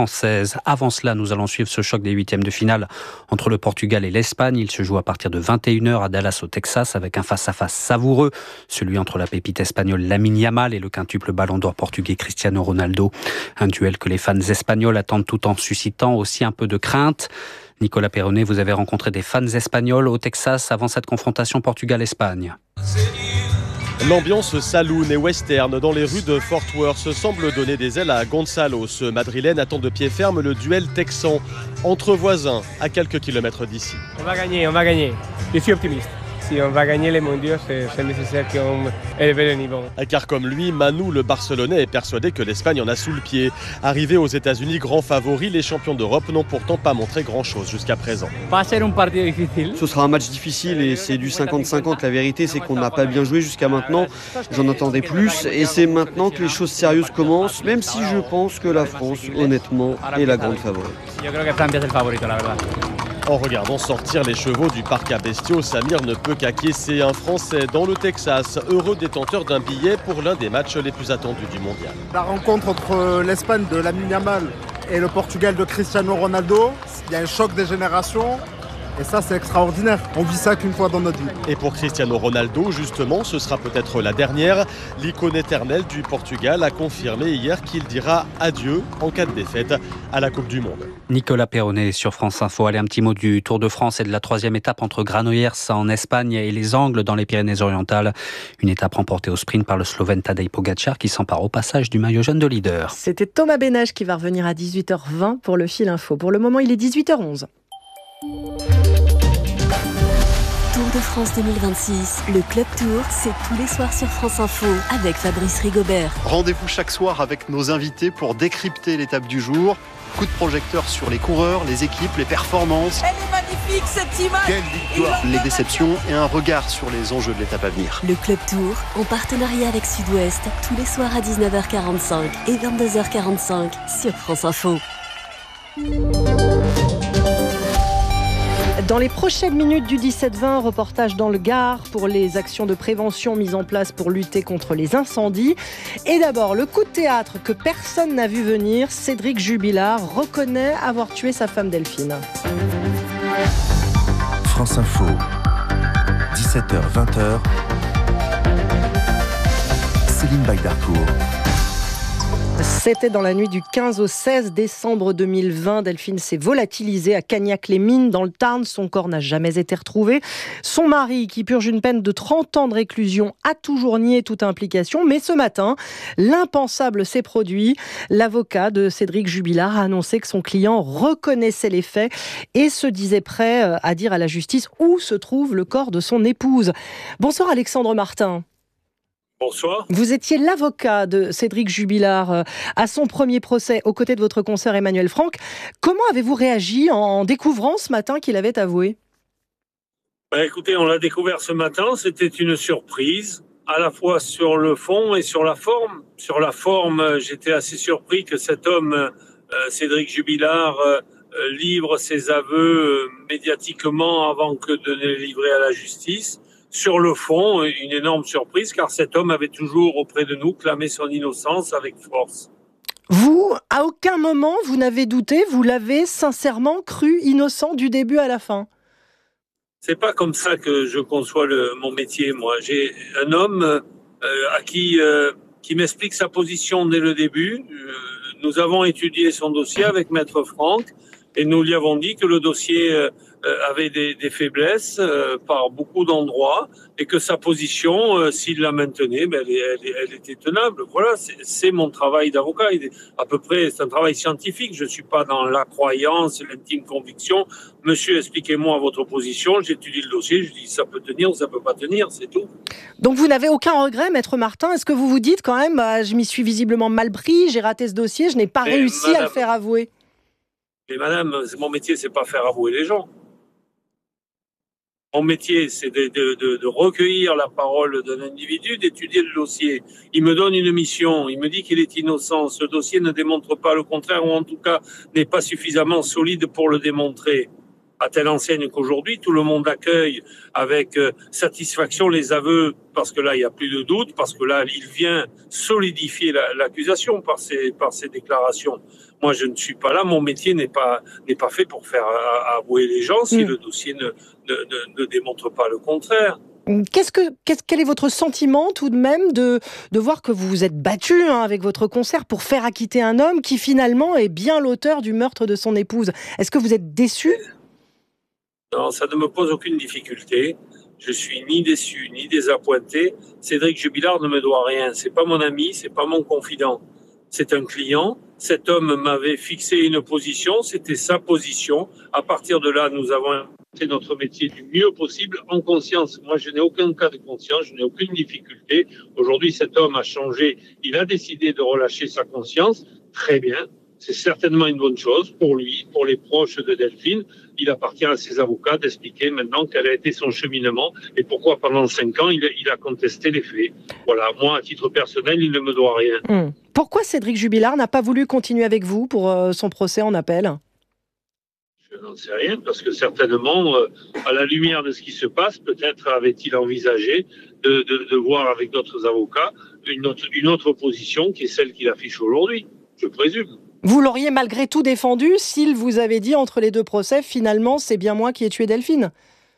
française. Avant cela, nous allons suivre ce choc des huitièmes de finale entre le Portugal et l'Espagne. Il se joue à partir de 21h à Dallas au Texas avec un face-à-face savoureux, celui entre la pépite espagnole Lamine Yamal et le quintuple ballon d'or portugais Cristiano Ronaldo. Un duel que les fans espagnols attendent tout en suscitant aussi un peu de crainte. Nicolas Perronnet, vous avez rencontré des fans espagnols au Texas avant cette confrontation Portugal-Espagne. L'ambiance saloon et western dans les rues de Fort Worth semble donner des ailes à Gonzalo. Ce Madrilène attend de pied ferme le duel texan entre voisins à quelques kilomètres d'ici. On va gagner. Je suis optimiste. Si on va gagner les mondiaux, c'est nécessaire qu'on élève le niveau. Car comme lui, Manu, le Barcelonais, est persuadé que l'Espagne en a sous le pied. Arrivés aux États-Unis, grands favoris, les champions d'Europe n'ont pourtant pas montré grand-chose jusqu'à présent. Ce sera un match difficile et c'est du 50-50. La vérité, c'est qu'on n'a pas bien joué jusqu'à maintenant. J'en attendais plus et c'est maintenant que les choses sérieuses commencent, même si je pense que la France, honnêtement, est la grande favorite. En regardant sortir les chevaux du parc à bestiaux, Samir ne peut qu'acquiescer. Un Français dans le Texas, heureux détenteur d'un billet pour l'un des matchs les plus attendus du mondial. La rencontre entre l'Espagne de Lamine Yamal et le Portugal de Cristiano Ronaldo, il y a un choc des générations. Et ça, c'est extraordinaire. On vit ça qu'une fois dans notre vie. Et pour Cristiano Ronaldo, justement, ce sera peut-être la dernière. L'icône éternelle du Portugal a confirmé hier qu'il dira adieu en cas de défaite à la Coupe du Monde. Nicolas Perronnet sur France Info. Allez, un petit mot du Tour de France et de la troisième étape entre Granollers en Espagne et les Angles dans les Pyrénées-Orientales. Une étape remportée au sprint par le Slovène Tadej Pogačar qui s'empare au passage du maillot jaune de leader. C'était Thomas Bénage qui va revenir à 18h20 pour le Fil Info. Pour le moment, il est 18h11. Tour de France 2026, le Club Tour, c'est tous les soirs sur France Info avec Fabrice Rigobert. Rendez-vous chaque soir avec nos invités pour décrypter l'étape du jour. Coup de projecteur sur les coureurs, les équipes, les performances. Elle est magnifique cette image. Quelle victoire. Les déceptions et un regard sur les enjeux de l'étape à venir. Le Club Tour, en partenariat avec Sud-Ouest, tous les soirs à 19h45 et 22h45 sur France Info. Dans les prochaines minutes du 17-20, reportage dans le Gard pour les actions de prévention mises en place pour lutter contre les incendies. Et d'abord, le coup de théâtre que personne n'a vu venir, Cédric Jubilard reconnaît avoir tué sa femme Delphine. France Info, 17h-20h, Céline Baydarkour. C'était dans la nuit du 15 au 16 décembre 2020. Delphine s'est volatilisée à Cagnac-les-Mines, dans le Tarn. Son corps n'a jamais été retrouvé. Son mari, qui purge une peine de 30 ans de réclusion, a toujours nié toute implication. Mais ce matin, l'impensable s'est produit. L'avocat de Cédric Jubilard a annoncé que son client reconnaissait les faits et se disait prêt à dire à la justice où se trouve le corps de son épouse. Bonsoir Alexandre Martin. Bonsoir. Vous étiez l'avocat de Cédric Jubilard à son premier procès aux côtés de votre consoeur Emmanuel Franck. Comment avez-vous réagi en découvrant ce matin qu'il avait avoué ? Écoutez, on l'a découvert ce matin, c'était une surprise, à la fois sur le fond et sur la forme. Sur la forme, j'étais assez surpris que cet homme, Cédric Jubilard, livre ses aveux médiatiquement avant que de les livrer à la justice. Sur le fond, une énorme surprise, car cet homme avait toujours auprès de nous clamé son innocence avec force. Vous, à aucun moment, vous n'avez douté, vous l'avez sincèrement cru innocent du début à la fin ? C'est pas comme ça que je conçois mon métier, moi. J'ai un homme qui m'explique sa position dès le début. Nous avons étudié son dossier avec Maître Franck et nous lui avons dit que le dossier avait des faiblesses par beaucoup d'endroits et que sa position, s'il la maintenait, elle était tenable. Voilà, c'est mon travail d'avocat. À peu près, c'est un travail scientifique. Je ne suis pas dans la croyance, l'intime conviction. Monsieur, expliquez-moi votre position. J'étudie le dossier. Je dis ça peut tenir ou ça peut pas tenir, c'est tout. Donc vous n'avez aucun regret, Maître Martin. Est-ce que vous vous dites quand même, je m'y suis visiblement mal pris, j'ai raté ce dossier, je n'ai pas réussi à le faire avouer? Mais madame, mon métier, c'est pas faire avouer les gens. Mon métier, c'est de recueillir la parole d'un individu, d'étudier le dossier. Il me donne une mission, il me dit qu'il est innocent. Ce dossier ne démontre pas le contraire, ou en tout cas n'est pas suffisamment solide pour le démontrer. À telle enseigne qu'aujourd'hui, tout le monde accueille avec satisfaction les aveux, parce que là, il n'y a plus de doute, parce que là, il vient solidifier l'accusation par ses déclarations. Moi, je ne suis pas là. Mon métier n'est pas fait pour faire avouer les gens si le dossier ne démontre pas le contraire. Quel est votre sentiment tout de même de voir que vous vous êtes battu avec votre concert pour faire acquitter un homme qui finalement est bien l'auteur du meurtre de son épouse? Est-ce que vous êtes déçu? Non, ça ne me pose aucune difficulté. Je suis ni déçu ni désappointé. Cédric Jubilard ne me doit rien. C'est pas mon ami, c'est pas mon confident. C'est un client. Cet homme m'avait fixé une position, c'était sa position. À partir de là, nous avons fait notre métier du mieux possible en conscience. Moi, je n'ai aucun cas de conscience, je n'ai aucune difficulté. Aujourd'hui, cet homme a changé, il a décidé de relâcher sa conscience. Très bien, c'est certainement une bonne chose pour lui, pour les proches de Delphine. Il appartient à ses avocats d'expliquer maintenant quel a été son cheminement et pourquoi pendant 5 ans, il a contesté les faits. Voilà, moi, à titre personnel, il ne me doit rien. Pourquoi Cédric Jubilard n'a pas voulu continuer avec vous pour son procès en appel? Je n'en sais rien, parce que certainement, à la lumière de ce qui se passe, peut-être avait-il envisagé de voir avec d'autres avocats une autre position qui est celle qu'il affiche aujourd'hui, je présume. Vous l'auriez malgré tout défendu s'il vous avait dit entre les 2 procès, finalement, c'est bien moi qui ai tué Delphine?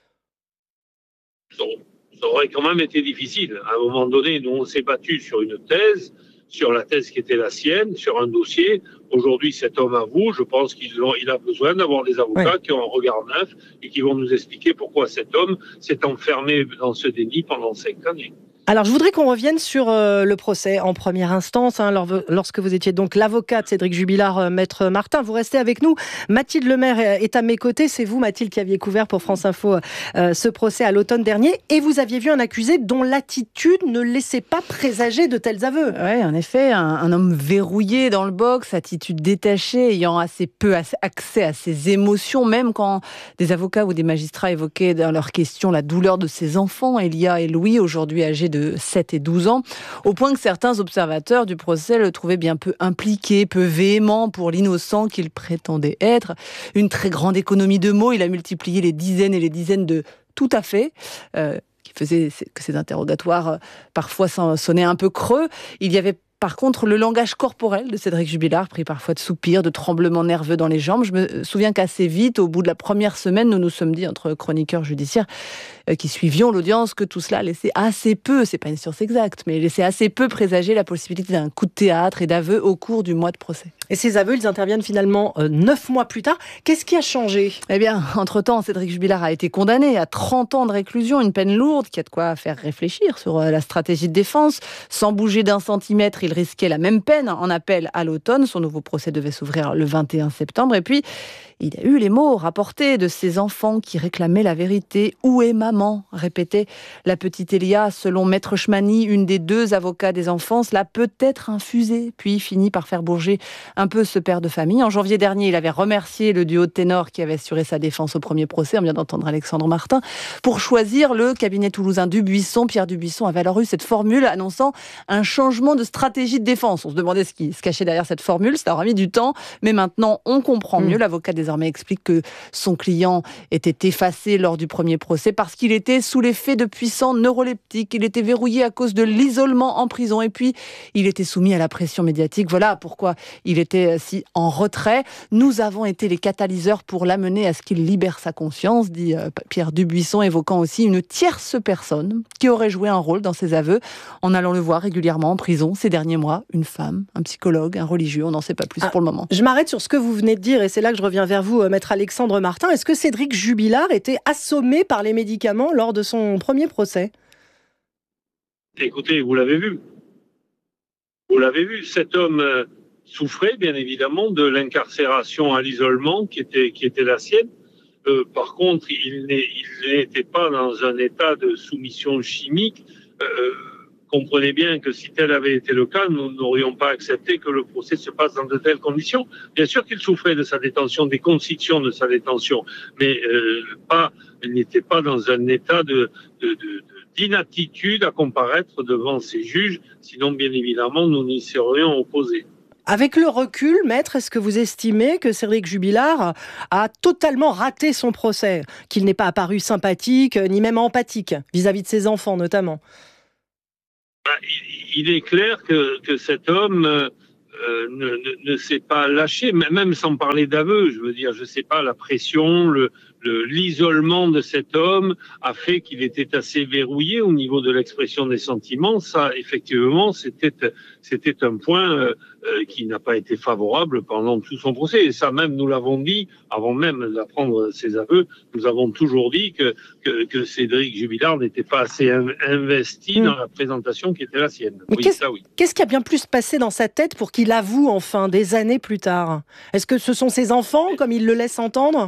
Ça aurait quand même été difficile. À un moment donné, nous, on s'est battu sur une thèse, sur la thèse qui était la sienne, sur un dossier. Aujourd'hui, cet homme avoue, je pense qu'il a besoin d'avoir des avocats qui ont un regard neuf et qui vont nous expliquer pourquoi cet homme s'est enfermé dans ce déni pendant 5 années. Alors, je voudrais qu'on revienne sur le procès en première instance, lorsque vous étiez donc l'avocat de Cédric Jubilard, Maître Martin. Vous restez avec nous. Mathilde Lemaire est à mes côtés. C'est vous, Mathilde, qui aviez couvert pour France Info ce procès à l'automne dernier. Et vous aviez vu un accusé dont l'attitude ne laissait pas présager de tels aveux. Oui, en effet, un homme verrouillé dans le box, attitude détachée, ayant assez peu accès à ses émotions, même quand des avocats ou des magistrats évoquaient dans leurs questions la douleur de ses enfants, Elia et Louis, aujourd'hui âgés de 7 et 12 ans, au point que certains observateurs du procès le trouvaient bien peu impliqué, peu véhément pour l'innocent qu'il prétendait être. Une très grande économie de mots, il a multiplié les dizaines et les dizaines de tout à fait, qui faisait que ces interrogatoires parfois sonnaient un peu creux. Il y avait par contre, le langage corporel de Cédric Jubilard, pris parfois de soupirs, de tremblements nerveux dans les jambes. Je me souviens qu'assez vite, au bout de la première semaine, nous nous sommes dit, entre chroniqueurs judiciaires qui suivions l'audience, que tout cela laissait assez peu, c'est pas une science exacte, mais laissait assez peu présager la possibilité d'un coup de théâtre et d'aveux au cours du mois de procès. Et ces aveux, ils interviennent finalement 9 mois plus tard. Qu'est-ce qui a changé? Eh bien, entre-temps, Cédric Jubilard a été condamné à 30 ans de réclusion, une peine lourde qui a de quoi faire réfléchir sur la stratégie de défense. Sans bouger d'un centimètre, il risquait la même peine en appel à l'automne. Son nouveau procès devait s'ouvrir le 21 septembre. Et puis, il a eu les mots rapportés de ses enfants qui réclamaient la vérité. « Où est maman ?» répétait la petite Elia. Selon Maître Chmani, une des 2 avocats des enfants, cela peut être infusé, puis finit par faire bouger un peu ce père de famille. En janvier dernier, il avait remercié le duo de ténors qui avait assuré sa défense au premier procès. On vient d'entendre Alexandre Martin. Pour choisir le cabinet toulousain Dubuisson, Pierre Dubuisson avait alors eu cette formule annonçant un changement de stratégie de défense. On se demandait ce qui se cachait derrière cette formule. Ça aura mis du temps, mais maintenant on comprend mieux. L'avocat désormais explique que son client était effacé lors du premier procès parce qu'il était sous l'effet de puissants neuroleptiques. Il était verrouillé à cause de l'isolement en prison et puis il était soumis à la pression médiatique. Voilà pourquoi il était si en retrait. Nous avons été les catalyseurs pour l'amener à ce qu'il libère sa conscience, dit Pierre Dubuisson, évoquant aussi une tierce personne qui aurait joué un rôle dans ses aveux en allant le voir régulièrement en prison ces derniers mois. Une femme, un psychologue, un religieux, on n'en sait pas plus pour le moment. Je m'arrête sur ce que vous venez de dire et c'est là que je reviens vers vous, Maître Alexandre Martin. Est-ce que Cédric Jubilard était assommé par les médicaments lors de son premier procès? Écoutez, vous l'avez vu. Vous l'avez vu, cet homme souffrait bien évidemment de l'incarcération à l'isolement qui était la sienne. Par contre, il n'était pas dans un état de soumission chimique. Comprenez bien que si tel avait été le cas, nous n'aurions pas accepté que le procès se passe dans de telles conditions. Bien sûr qu'il souffrait de sa détention, des conditions de sa détention, mais il n'était pas dans un état d'inaptitude à comparaître devant ses juges, sinon bien évidemment nous n'y serions opposés. Avec le recul, Maître, est-ce que vous estimez que Cédric Jubilard a totalement raté son procès, qu'il n'est pas apparu sympathique, ni même empathique, vis-à-vis de ses enfants notamment? Il est clair que cet homme ne s'est pas lâché, même sans parler d'aveu. Je veux dire, je sais pas, la pression, l'isolement de cet homme a fait qu'il était assez verrouillé au niveau de l'expression des sentiments. Ça, effectivement, c'était un point qui n'a pas été favorable pendant tout son procès. Et ça, même, nous l'avons dit, avant même d'apprendre ses aveux, nous avons toujours dit que Cédric Jubilard n'était pas assez investi dans la présentation qui était la sienne. Mais qu'est-ce qui a bien plus passé dans sa tête pour qu'il avoue enfin des années plus tard? Est-ce que ce sont ses enfants, comme il le laisse entendre?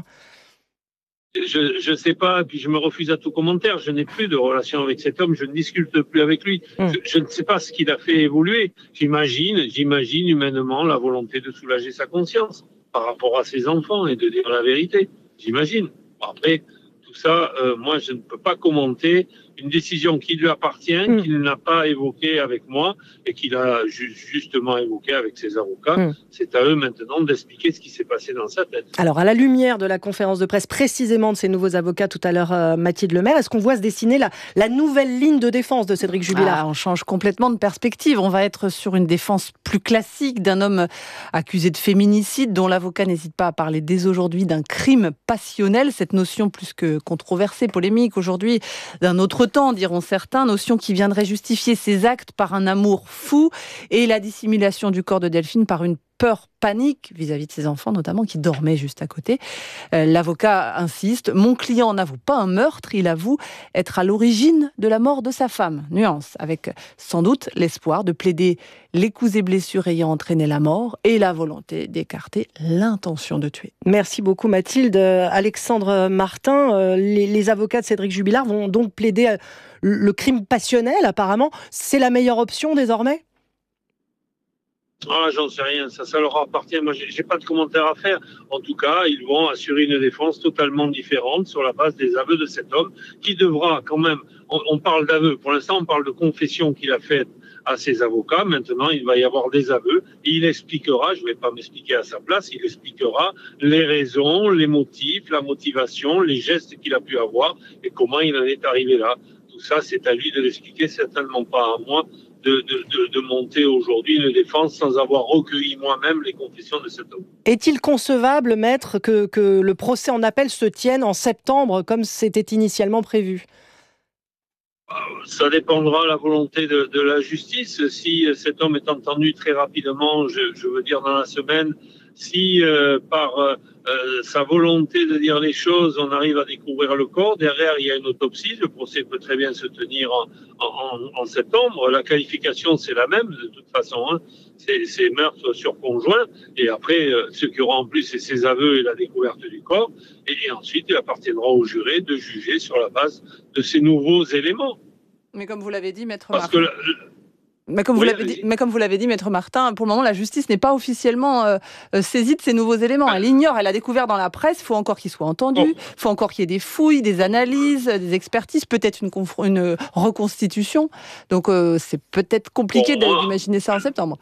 Je ne sais pas, puis je me refuse à tout commentaire. Je n'ai plus de relation avec cet homme, je ne discute plus avec lui. Je ne sais pas ce qu'il a fait évoluer. J'imagine humainement la volonté de soulager sa conscience par rapport à ses enfants et de dire la vérité. J'imagine. Après, tout ça, moi, je ne peux pas commenter une décision qui lui appartient, qu'il n'a pas évoquée avec moi et qu'il a justement évoquée avec ses avocats. C'est à eux maintenant d'expliquer ce qui s'est passé dans sa tête. Alors, à la lumière de la conférence de presse précisément de ces nouveaux avocats tout à l'heure, Mathilde Lemaire, est-ce qu'on voit se dessiner la nouvelle ligne de défense de Cédric Jubilard? On change complètement de perspective. On va être sur une défense plus classique d'un homme accusé de féminicide dont l'avocat n'hésite pas à parler dès aujourd'hui d'un crime passionnel. Cette notion plus que controversée, polémique aujourd'hui, d'un autre temps, diront certains, notion qui viendrait justifier ses actes par un amour fou et la dissimulation du corps de Delphine par une peur panique vis-à-vis de ses enfants, notamment, qui dormaient juste à côté. L'avocat insiste, mon client n'avoue pas un meurtre, il avoue être à l'origine de la mort de sa femme. Nuance, avec sans doute l'espoir de plaider les coups et blessures ayant entraîné la mort et la volonté d'écarter l'intention de tuer. Merci beaucoup Mathilde. Alexandre Martin, les avocats de Cédric Jubilard vont donc plaider le crime passionnel, apparemment. C'est la meilleure option désormais ? Ah, j'en sais rien, ça leur appartient. Moi, j'ai pas de commentaire à faire. En tout cas, ils vont assurer une défense totalement différente sur la base des aveux de cet homme qui devra quand même, on parle d'aveux, pour l'instant on parle de confession qu'il a faite à ses avocats. Maintenant, il va y avoir des aveux. Et il expliquera, je ne vais pas m'expliquer à sa place, il expliquera les raisons, les motifs, la motivation, les gestes qu'il a pu avoir et comment il en est arrivé là. Tout ça, c'est à lui de l'expliquer, certainement pas à moi de monter aujourd'hui une défense sans avoir recueilli moi-même les confessions de cet homme. Est-il concevable, maître, que le procès en appel se tienne en septembre comme c'était initialement prévu ? Ça dépendra de la volonté de la justice. Si cet homme est entendu très rapidement, je veux dire dans la semaine, si par sa volonté de dire les choses, on arrive à découvrir le corps, derrière il y a une autopsie, le procès peut très bien se tenir en septembre. La qualification c'est la même de toute façon, hein. C'est meurtre sur conjoint, et après ce qu'il y aura en plus c'est ses aveux et la découverte du corps, et ensuite il appartiendra au juré de juger sur la base de ces nouveaux éléments. Mais comme vous l'avez dit, maître Parce Martin. que comme vous l'avez dit, maître Martin, pour le moment, la justice n'est pas officiellement saisie de ces nouveaux éléments. Elle ignore, elle a découvert dans la presse, il faut encore qu'ils soient entendus, il faut encore qu'il y ait des fouilles, des analyses, des expertises, peut-être une reconstitution. Donc c'est peut-être compliqué d'imaginer ça en septembre.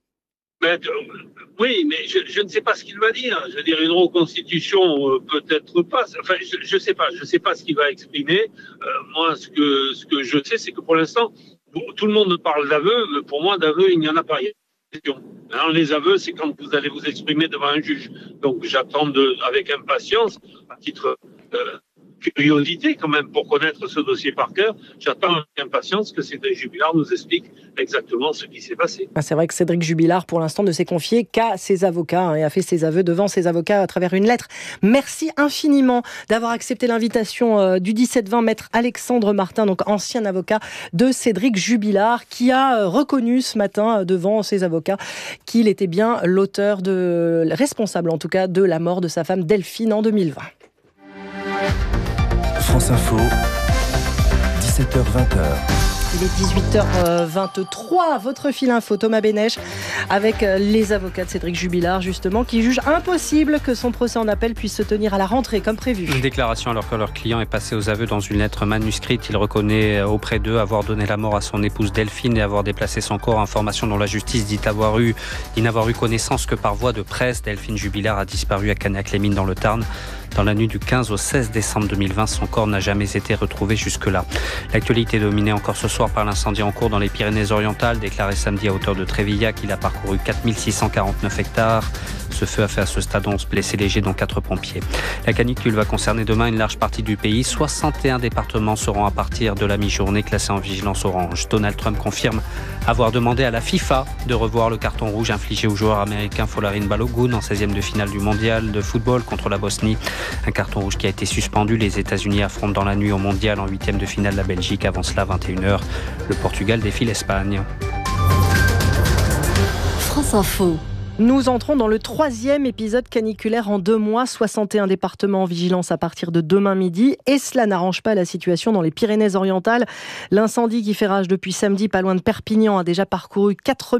Oui, mais je ne sais pas ce qu'il va dire. Je veux dire, une reconstitution, peut-être pas. Enfin, je sais pas ce qu'il va exprimer. Moi, ce que je sais, c'est que pour l'instant, tout le monde parle d'aveux, mais pour moi, d'aveux, il n'y en a pas. Alors, les aveux, c'est quand vous allez vous exprimer devant un juge. Donc, j'attends avec impatience, à titre curiosité quand même, pour connaître ce dossier par cœur, j'attends avec impatience que Cédric Jubilard nous explique exactement ce qui s'est passé. C'est vrai que Cédric Jubilard, pour l'instant, ne s'est confié qu'à ses avocats et a fait ses aveux devant ses avocats à travers une lettre. Merci infiniment d'avoir accepté l'invitation du 17-20, maître Alexandre Martin, donc ancien avocat de Cédric Jubilard, qui a reconnu ce matin devant ses avocats qu'il était bien l'auteur responsable en tout cas de la mort de sa femme Delphine en 2020. France Info, 17h-20h. Il est 18h23, votre fil info, Thomas Bénèche, avec les avocats de Cédric Jubilard, justement, qui jugent impossible que son procès en appel puisse se tenir à la rentrée, comme prévu. Une déclaration alors que leur client est passé aux aveux dans une lettre manuscrite. Il reconnaît auprès d'eux avoir donné la mort à son épouse Delphine et avoir déplacé son corps, information dont la justice dit n'avoir eu connaissance que par voie de presse. Delphine Jubilard a disparu à Cagnac-les-Mines dans le Tarn. Dans la nuit du 15 au 16 décembre 2020, son corps n'a jamais été retrouvé jusque-là. L'actualité est dominée encore ce soir par l'incendie en cours dans les Pyrénées-Orientales, déclaré samedi à hauteur de Trévillac. Il a parcouru 4649 hectares. Ce feu a fait à ce stade 11 blessés légers, dont 4 pompiers. La canicule va concerner demain une large partie du pays. 61 départements seront à partir de la mi-journée classés en vigilance orange. Donald Trump confirme avoir demandé à la FIFA de revoir le carton rouge infligé au joueur américain Folarin Balogun en 16e de finale du mondial de football contre la Bosnie. Un carton rouge qui a été suspendu. Les États-Unis affrontent dans la nuit au mondial en 8e de finale la Belgique. Avant cela, 21h, le Portugal défie l'Espagne. France Info. Nous entrons dans le 3e épisode caniculaire en 2 mois, 61 départements en vigilance à partir de demain midi, et cela n'arrange pas la situation dans les Pyrénées-Orientales. L'incendie qui fait rage depuis samedi pas loin de Perpignan a déjà parcouru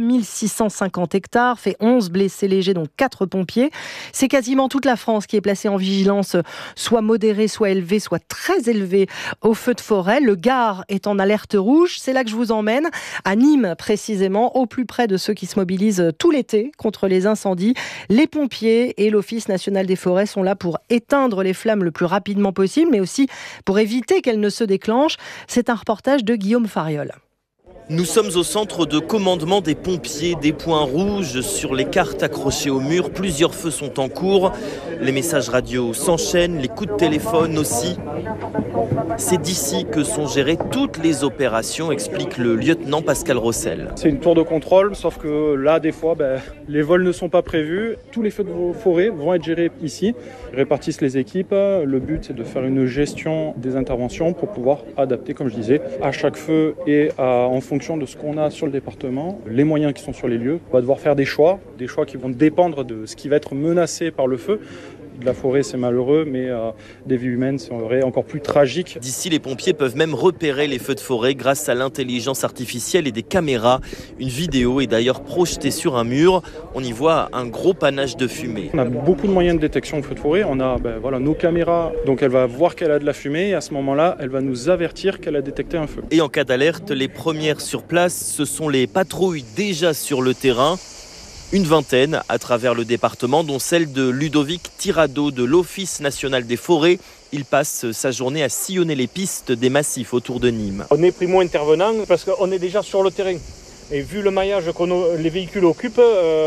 4650 hectares, fait 11 blessés légers dont 4 pompiers. C'est quasiment toute la France qui est placée en vigilance, soit modérée, soit élevée, soit très élevée au feu de forêt. Le Gard est en alerte rouge, c'est là que je vous emmène, à Nîmes précisément, au plus près de ceux qui se mobilisent tout l'été contre les incendies. Les pompiers et l'Office national des forêts sont là pour éteindre les flammes le plus rapidement possible, mais aussi pour éviter qu'elles ne se déclenchent. C'est un reportage de Guillaume Fariol. Nous sommes au centre de commandement des pompiers, des points rouges sur les cartes accrochées au mur. Plusieurs feux sont en cours. Les messages radio s'enchaînent, les coups de téléphone aussi. C'est d'ici que sont gérées toutes les opérations, explique le lieutenant Pascal Rossel. C'est une tour de contrôle, sauf que là, des fois, les vols ne sont pas prévus. Tous les feux de forêt vont être gérés ici. Ils répartissent les équipes. Le but, c'est de faire une gestion des interventions pour pouvoir adapter, comme je disais, à chaque feu et en fonction de ce qu'on a sur le département, les moyens qui sont sur les lieux. On va devoir faire des choix qui vont dépendre de ce qui va être menacé par le feu. De la forêt, c'est malheureux, mais des vies humaines seraient encore plus tragiques. D'ici, les pompiers peuvent même repérer les feux de forêt grâce à l'intelligence artificielle et des caméras. Une vidéo est d'ailleurs projetée sur un mur. On y voit un gros panache de fumée. On a beaucoup de moyens de détection de feux de forêt. On a nos caméras, donc elle va voir qu'elle a de la fumée et à ce moment-là, elle va nous avertir qu'elle a détecté un feu. Et en cas d'alerte, les premières sur place, ce sont les patrouilles déjà sur le terrain. Une vingtaine à travers le département, dont celle de Ludovic Tirado de l'Office national des forêts. Il passe sa journée à sillonner les pistes des massifs autour de Nîmes. On est primo-intervenant parce qu'on est déjà sur le terrain. Et vu le maillage que les véhicules occupent,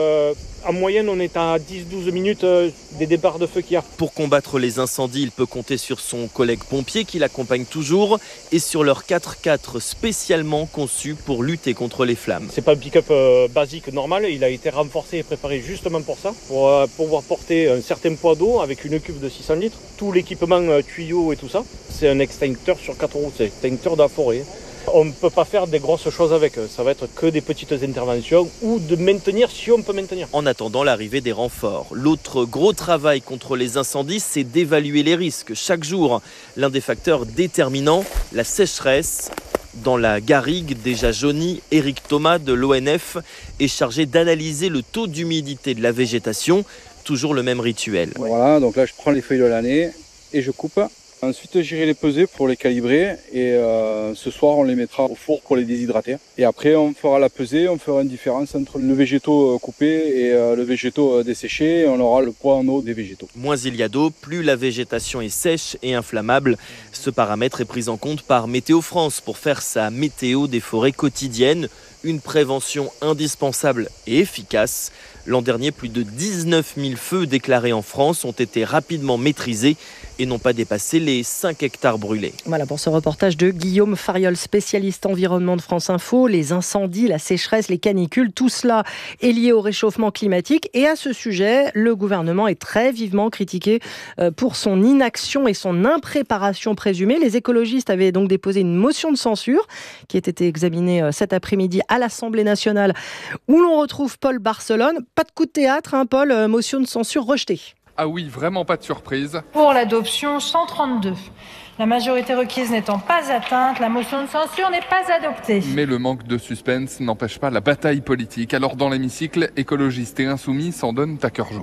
en moyenne, on est à 10-12 minutes des départs de feu qu'il y a. Pour combattre les incendies, il peut compter sur son collègue pompier qui l'accompagne toujours et sur leur 4x4 spécialement conçu pour lutter contre les flammes. C'est pas un pick-up basique normal, il a été renforcé et préparé justement pour ça, pour pouvoir porter un certain poids d'eau avec une cuve de 600 litres. Tout l'équipement tuyaux et tout ça, c'est un extincteur sur 4 roues, c'est l'extincteur de la forêt. On ne peut pas faire des grosses choses avec, ça va être que des petites interventions ou de maintenir si on peut maintenir. En attendant l'arrivée des renforts, l'autre gros travail contre les incendies, c'est d'évaluer les risques chaque jour. L'un des facteurs déterminants, la sécheresse. Dans la garrigue déjà jaunie, Éric Thomas de l'ONF est chargé d'analyser le taux d'humidité de la végétation. Toujours le même rituel. Voilà, donc là je prends les feuilles de l'année et je coupe. Ensuite, j'irai les peser pour les calibrer et ce soir, on les mettra au four pour les déshydrater. Et après, on fera la pesée, on fera une différence entre le végétaux coupé et le végétaux desséché et on aura le poids en eau des végétaux. Moins il y a d'eau, plus la végétation est sèche et inflammable. Ce paramètre est pris en compte par Météo France pour faire sa météo des forêts quotidiennes. Une prévention indispensable et efficace. L'an dernier, plus de 19 000 feux déclarés en France ont été rapidement maîtrisés et n'ont pas dépassé les 5 hectares brûlés. Voilà pour ce reportage de Guillaume Fariol, spécialiste environnement de France Info. Les incendies, la sécheresse, les canicules, tout cela est lié au réchauffement climatique. Et à ce sujet, le gouvernement est très vivement critiqué pour son inaction et son impréparation présumée. Les écologistes avaient donc déposé une motion de censure qui a été examinée cet après-midi à l'Assemblée nationale où l'on retrouve Paul Barcelone. Pas de coup de théâtre, hein, Paul, motion de censure rejetée. Ah oui, vraiment pas de surprise. Pour l'adoption, 132. La majorité requise n'étant pas atteinte, la motion de censure n'est pas adoptée. Mais le manque de suspense n'empêche pas la bataille politique. Alors dans l'hémicycle, écologistes et insoumis s'en donnent à cœur joie. Vous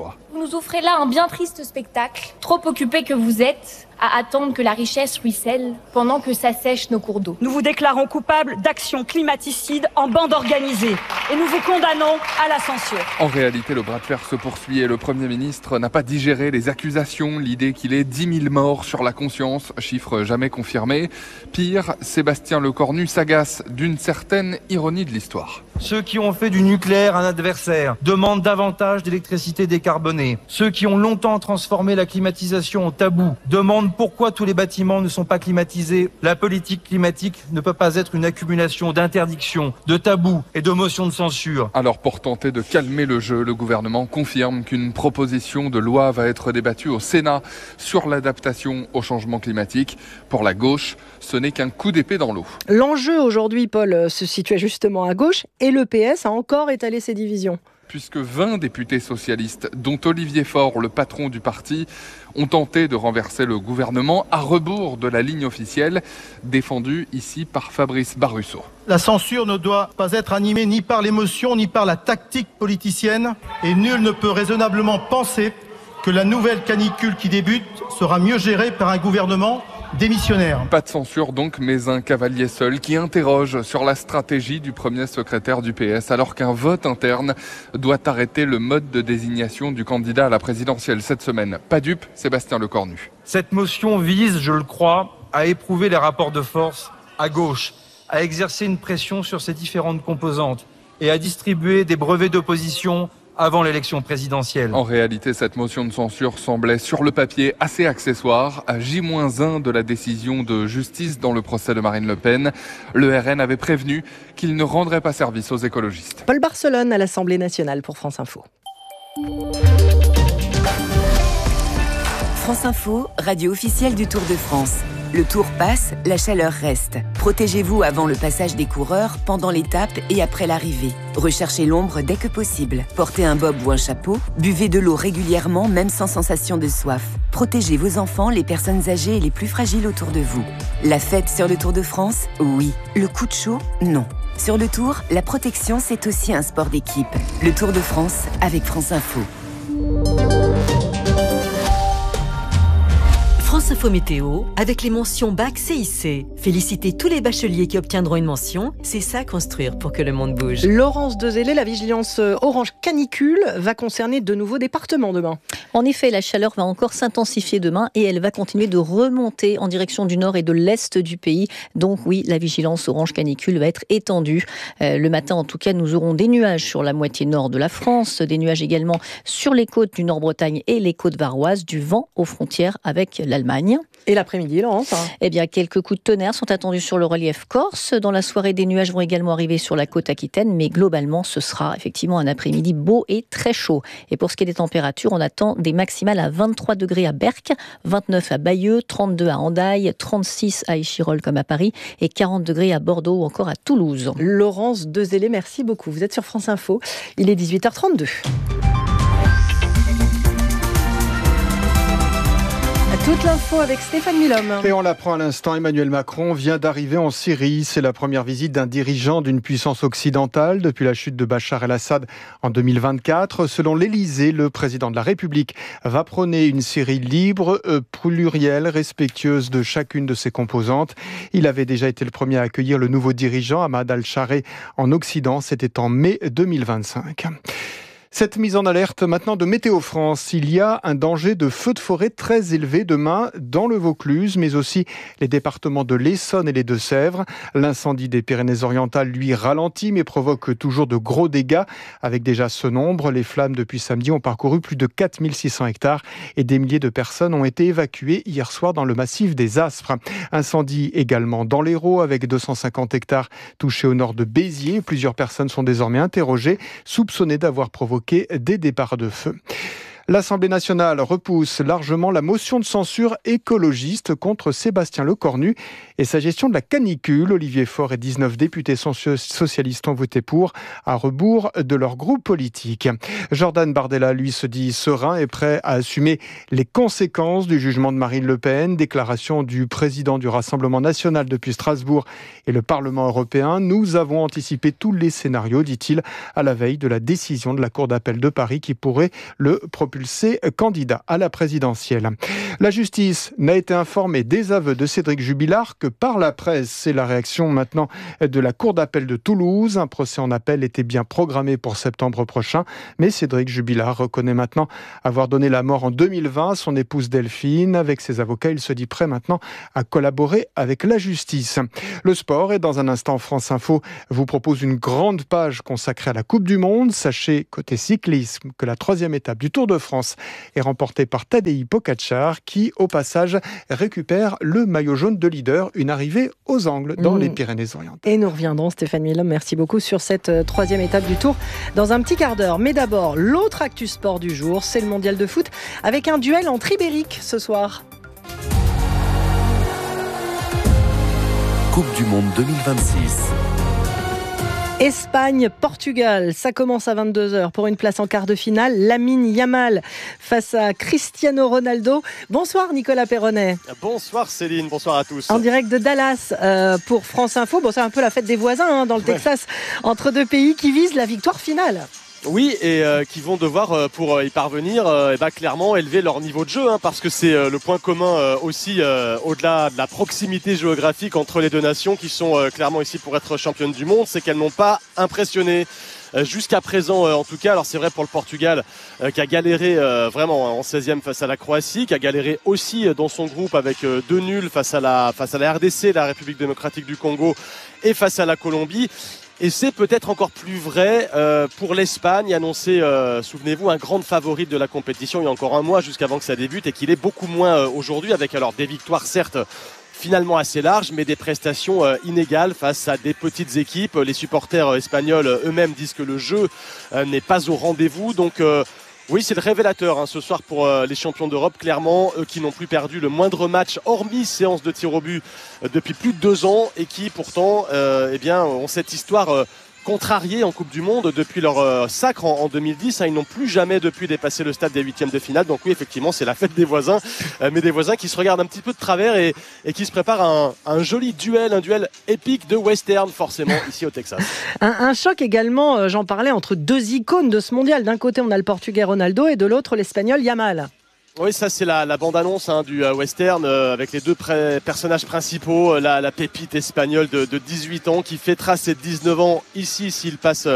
nous offrez là un bien triste spectacle, trop occupés que vous êtes à attendre que la richesse ruisselle pendant que s'assèchent nos cours d'eau. Nous vous déclarons coupables d'actions climaticides en bande organisée et nous vous condamnons à la censure. En réalité, le bras de fer se poursuit et le Premier ministre n'a pas digéré les accusations, l'idée qu'il ait 10 000 morts sur la conscience, chiffre jamais confirmé. Pire, Sébastien Lecornu s'agace d'une certaine ironie de l'histoire. Ceux qui ont fait du nucléaire un adversaire demandent davantage d'électricité décarbonée. Ceux qui ont longtemps transformé la climatisation en tabou demandent pourquoi tous les bâtiments ne sont pas climatisés. La politique climatique ne peut pas être une accumulation d'interdictions, de tabous et de motions de censure. Alors pour tenter de calmer le jeu, le gouvernement confirme qu'une proposition de loi va être débattue au Sénat sur l'adaptation au changement climatique. Pour la gauche, ce n'est qu'un coup d'épée dans l'eau. L'enjeu aujourd'hui, Paul, se situait justement à gauche et le PS a encore étalé ses divisions. Puisque 20 députés socialistes, dont Olivier Faure, le patron du parti, ont tenté de renverser le gouvernement à rebours de la ligne officielle, défendue ici par Fabrice Barusso. La censure ne doit pas être animée ni par l'émotion ni par la tactique politicienne et nul ne peut raisonnablement penser que la nouvelle canicule qui débute sera mieux gérée par un gouvernement démissionnaire. Pas de censure donc, mais un cavalier seul qui interroge sur la stratégie du premier secrétaire du PS alors qu'un vote interne doit arrêter le mode de désignation du candidat à la présidentielle cette semaine. Pas dupe, Sébastien Lecornu. Cette motion vise, je le crois, à éprouver les rapports de force à gauche, à exercer une pression sur ses différentes composantes et à distribuer des brevets d'opposition avant l'élection présidentielle. En réalité, cette motion de censure semblait sur le papier assez accessoire. À J-1 de la décision de justice dans le procès de Marine Le Pen, le RN avait prévenu qu'il ne rendrait pas service aux écologistes. Paul Barcelone à l'Assemblée nationale pour France Info. France Info, radio officielle du Tour de France. Le Tour passe, la chaleur reste. Protégez-vous avant le passage des coureurs, pendant l'étape et après l'arrivée. Recherchez l'ombre dès que possible. Portez un bob ou un chapeau. Buvez de l'eau régulièrement, même sans sensation de soif. Protégez vos enfants, les personnes âgées et les plus fragiles autour de vous. La fête sur le Tour de France, oui. Le coup de chaud, non. Sur le Tour, la protection, c'est aussi un sport d'équipe. Le Tour de France avec France Info. France Info Météo, avec les mentions Bac CIC. Félicitez tous les bacheliers qui obtiendront une mention. C'est ça construire pour que le monde bouge. Laurence Dezellé, la vigilance orange canicule va concerner de nouveaux départements demain. En effet, la chaleur va encore s'intensifier demain et elle va continuer de remonter en direction du nord et de l'est du pays. Donc oui, la vigilance orange canicule va être étendue. Le matin, en tout cas, nous aurons des nuages sur la moitié nord de la France, des nuages également sur les côtes du Nord-Bretagne et les côtes varoises, du vent aux frontières avec l'Allemagne. Et l'après-midi, Laurence ? Eh bien, quelques coups de tonnerre sont attendus sur le relief corse. Dans la soirée, des nuages vont également arriver sur la côte aquitaine, mais globalement, ce sera effectivement un après-midi beau et très chaud. Et pour ce qui est des températures, on attend des maximales à 23 degrés à Berck, 29 à Bayeux, 32 à Hendaye, 36 à Échirolles comme à Paris et 40 degrés à Bordeaux ou encore à Toulouse. Laurence Dezellé, merci beaucoup. Vous êtes sur France Info. Il est 18h32. Toute l'info avec Stéphane Milhomme. Et on l'apprend à l'instant, Emmanuel Macron vient d'arriver en Syrie. C'est la première visite d'un dirigeant d'une puissance occidentale depuis la chute de Bachar el-Assad en 2024. Selon l'Élysée, le président de la République va prôner une Syrie libre, plurielle, respectueuse de chacune de ses composantes. Il avait déjà été le premier à accueillir le nouveau dirigeant, Ahmad al-Chareh, en Occident. C'était en mai 2025. Cette mise en alerte maintenant de Météo France. Il y a un danger de feu de forêt très élevé demain dans le Vaucluse, mais aussi les départements de l'Essonne et les Deux-Sèvres. L'incendie des Pyrénées-Orientales, lui, ralentit, mais provoque toujours de gros dégâts. Avec déjà ce nombre, les flammes depuis samedi ont parcouru plus de 4600 hectares et des milliers de personnes ont été évacuées hier soir dans le massif des Aspres. Incendie également dans l'Hérault avec 250 hectares touchés au nord de Béziers. Plusieurs personnes sont désormais interrogées, soupçonnées d'avoir provoqué des départs de feu. L'Assemblée nationale repousse largement la motion de censure écologiste contre Sébastien Lecornu et sa gestion de la canicule. Olivier Faure et 19 députés socialistes ont voté pour, à rebours de leur groupe politique. Jordan Bardella, lui, se dit serein et prêt à assumer les conséquences du jugement de Marine Le Pen. Déclaration du président du Rassemblement national depuis Strasbourg et le Parlement européen. Nous avons anticipé tous les scénarios, dit-il, à la veille de la décision de la Cour d'appel de Paris qui pourrait le propulser propulsé candidat à la présidentielle. La justice n'a été informée des aveux de Cédric Jubilard que par la presse. C'est la réaction maintenant de la Cour d'appel de Toulouse. Un procès en appel était bien programmé pour septembre prochain, mais Cédric Jubilard reconnaît maintenant avoir donné la mort en 2020 à son épouse Delphine. Avec ses avocats, il se dit prêt maintenant à collaborer avec la justice. Le sport, et dans un instant, France Info vous propose une grande page consacrée à la Coupe du Monde. Sachez, côté cyclisme, que la 3e étape du Tour de France est remportée par Tadej Pogačar, qui, au passage, récupère le maillot jaune de leader, une arrivée aux angles dans les Pyrénées-Orientales. Et nous reviendrons, Stéphane Milhomme, merci beaucoup sur cette 3e étape du Tour dans un petit quart d'heure. Mais d'abord, l'autre actu sport du jour, c'est le mondial de foot avec un duel entre Ibérique ce soir. Coupe du Monde 2026. Espagne-Portugal, ça commence à 22h pour une place en quart de finale. Lamine Yamal face à Cristiano Ronaldo. Bonsoir Nicolas Perronnet. Bonsoir Céline, bonsoir à tous. En direct de Dallas pour France Info. Bon, c'est un peu la fête des voisins dans le Texas, entre deux pays qui visent la victoire finale. Oui, et qui vont devoir, pour y parvenir, clairement élever leur niveau de jeu, parce que c'est le point commun aussi, au-delà de la proximité géographique entre les deux nations qui sont clairement ici pour être championnes du monde, c'est qu'elles n'ont pas impressionné. Jusqu'à présent, en tout cas, alors c'est vrai pour le Portugal qui a galéré vraiment en 16e face à la Croatie, qui a galéré aussi dans son groupe avec 2 nuls face à la RDC, la République démocratique du Congo, et face à la Colombie. Et c'est peut-être encore plus vrai pour l'Espagne, annoncé, souvenez-vous, un grand favori de la compétition il y a encore un mois jusqu'avant que ça débute, et qu'il est beaucoup moins aujourd'hui, avec alors des victoires certes finalement assez larges, mais des prestations inégales face à des petites équipes. Les supporters espagnols eux-mêmes disent que le jeu n'est pas au rendez-vous, donc oui, c'est le révélateur ce soir pour les champions d'Europe, clairement, eux qui n'ont plus perdu le moindre match, hormis séance de tir au but, depuis plus de 2 ans, et qui pourtant ont cette histoire contrariée en Coupe du Monde depuis leur sacre en 2010. Ils n'ont plus jamais depuis dépassé le stade des 8e de finale. Donc oui, effectivement, c'est la fête des voisins, mais des voisins qui se regardent un petit peu de travers et qui se préparent un joli duel, un duel épique de western, forcément, ici au Texas. Un choc également, j'en parlais, entre 2 icônes de ce mondial. D'un côté, on a le Portugais Ronaldo et de l'autre, l'Espagnol Yamal. Oui, ça c'est la bande-annonce du western avec les 2 personnages principaux, la pépite espagnole de 18 ans qui fêtera ses 19 ans ici s'il passe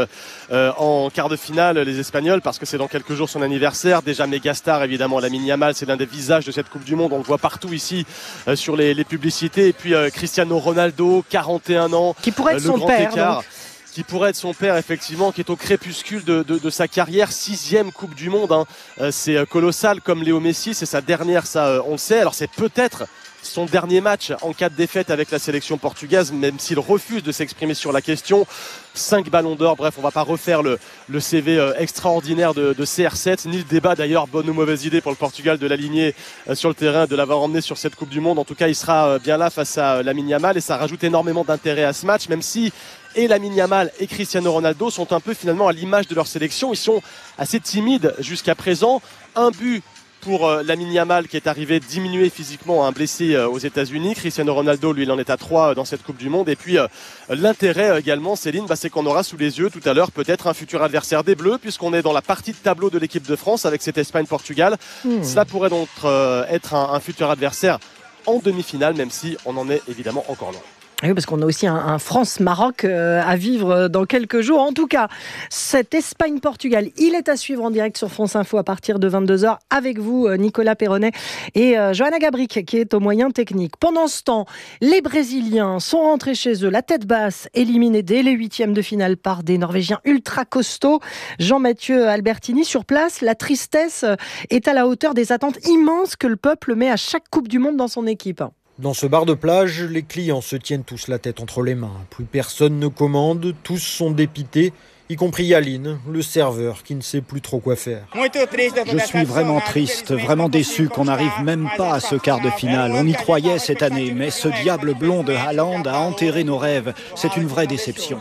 en quart de finale, les Espagnols, parce que c'est dans quelques jours son anniversaire. Déjà méga star évidemment, Lamine Yamal, c'est l'un des visages de cette Coupe du Monde, on le voit partout ici sur les publicités. Et puis Cristiano Ronaldo, 41 ans, qui pourrait être son père. Qui pourrait être son père, effectivement, qui est au crépuscule de sa carrière, 6e Coupe du Monde. C'est colossal, comme Léo Messi, c'est sa dernière, ça on le sait. Alors c'est peut-être son dernier match en cas de défaite avec la sélection portugaise, même s'il refuse de s'exprimer sur la question. 5 ballons d'or, bref, on va pas refaire le CV extraordinaire de CR7, ni le débat d'ailleurs, bonne ou mauvaise idée pour le Portugal de l'aligner sur le terrain, de l'avoir emmené sur cette Coupe du Monde. En tout cas, il sera bien là face à Lamine Yamal, et ça rajoute énormément d'intérêt à ce match, même si et Lamine Yamal et Cristiano Ronaldo sont un peu finalement à l'image de leur sélection. Ils sont assez timides jusqu'à présent. Un but pour Lamine Yamal qui est arrivé diminué physiquement, blessé aux États-Unis. Cristiano Ronaldo, lui, il en est à 3 dans cette Coupe du Monde. Et puis l'intérêt également, Céline, c'est qu'on aura sous les yeux tout à l'heure peut-être un futur adversaire des Bleus, puisqu'on est dans la partie de tableau de l'équipe de France avec cette Espagne-Portugal. Cela pourrait donc être un futur adversaire en demi-finale, même si on en est évidemment encore loin. Oui, parce qu'on a aussi un France-Maroc à vivre dans quelques jours. En tout cas, cette Espagne-Portugal, il est à suivre en direct sur France Info à partir de 22h avec vous, Nicolas Perronnet et Johanna Gabrick, qui est au moyen technique. Pendant ce temps, les Brésiliens sont rentrés chez eux, la tête basse, éliminés dès les 8e de finale par des Norvégiens ultra costauds. Jean-Mathieu Albertini, sur place, la tristesse est à la hauteur des attentes immenses que le peuple met à chaque Coupe du Monde dans son équipe. Dans ce bar de plage, les clients se tiennent tous la tête entre les mains. Plus personne ne commande, tous sont dépités, y compris Yaline, le serveur qui ne sait plus trop quoi faire. Je suis vraiment triste, vraiment déçu qu'on n'arrive même pas à ce quart de finale. On y croyait cette année, mais ce diable blond de Haaland a enterré nos rêves. C'est une vraie déception.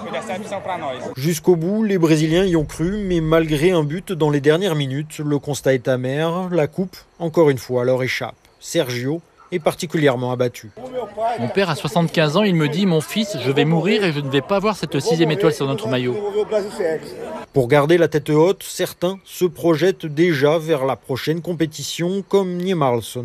Jusqu'au bout, les Brésiliens y ont cru, mais malgré un but dans les dernières minutes, le constat est amer. La coupe, encore une fois, leur échappe. Sergio est particulièrement abattu. Mon père a 75 ans, il me dit « Mon fils, je vais mourir et je ne vais pas avoir cette 6e étoile sur notre maillot ». Pour garder la tête haute, certains se projettent déjà vers la prochaine compétition, comme Niemalson.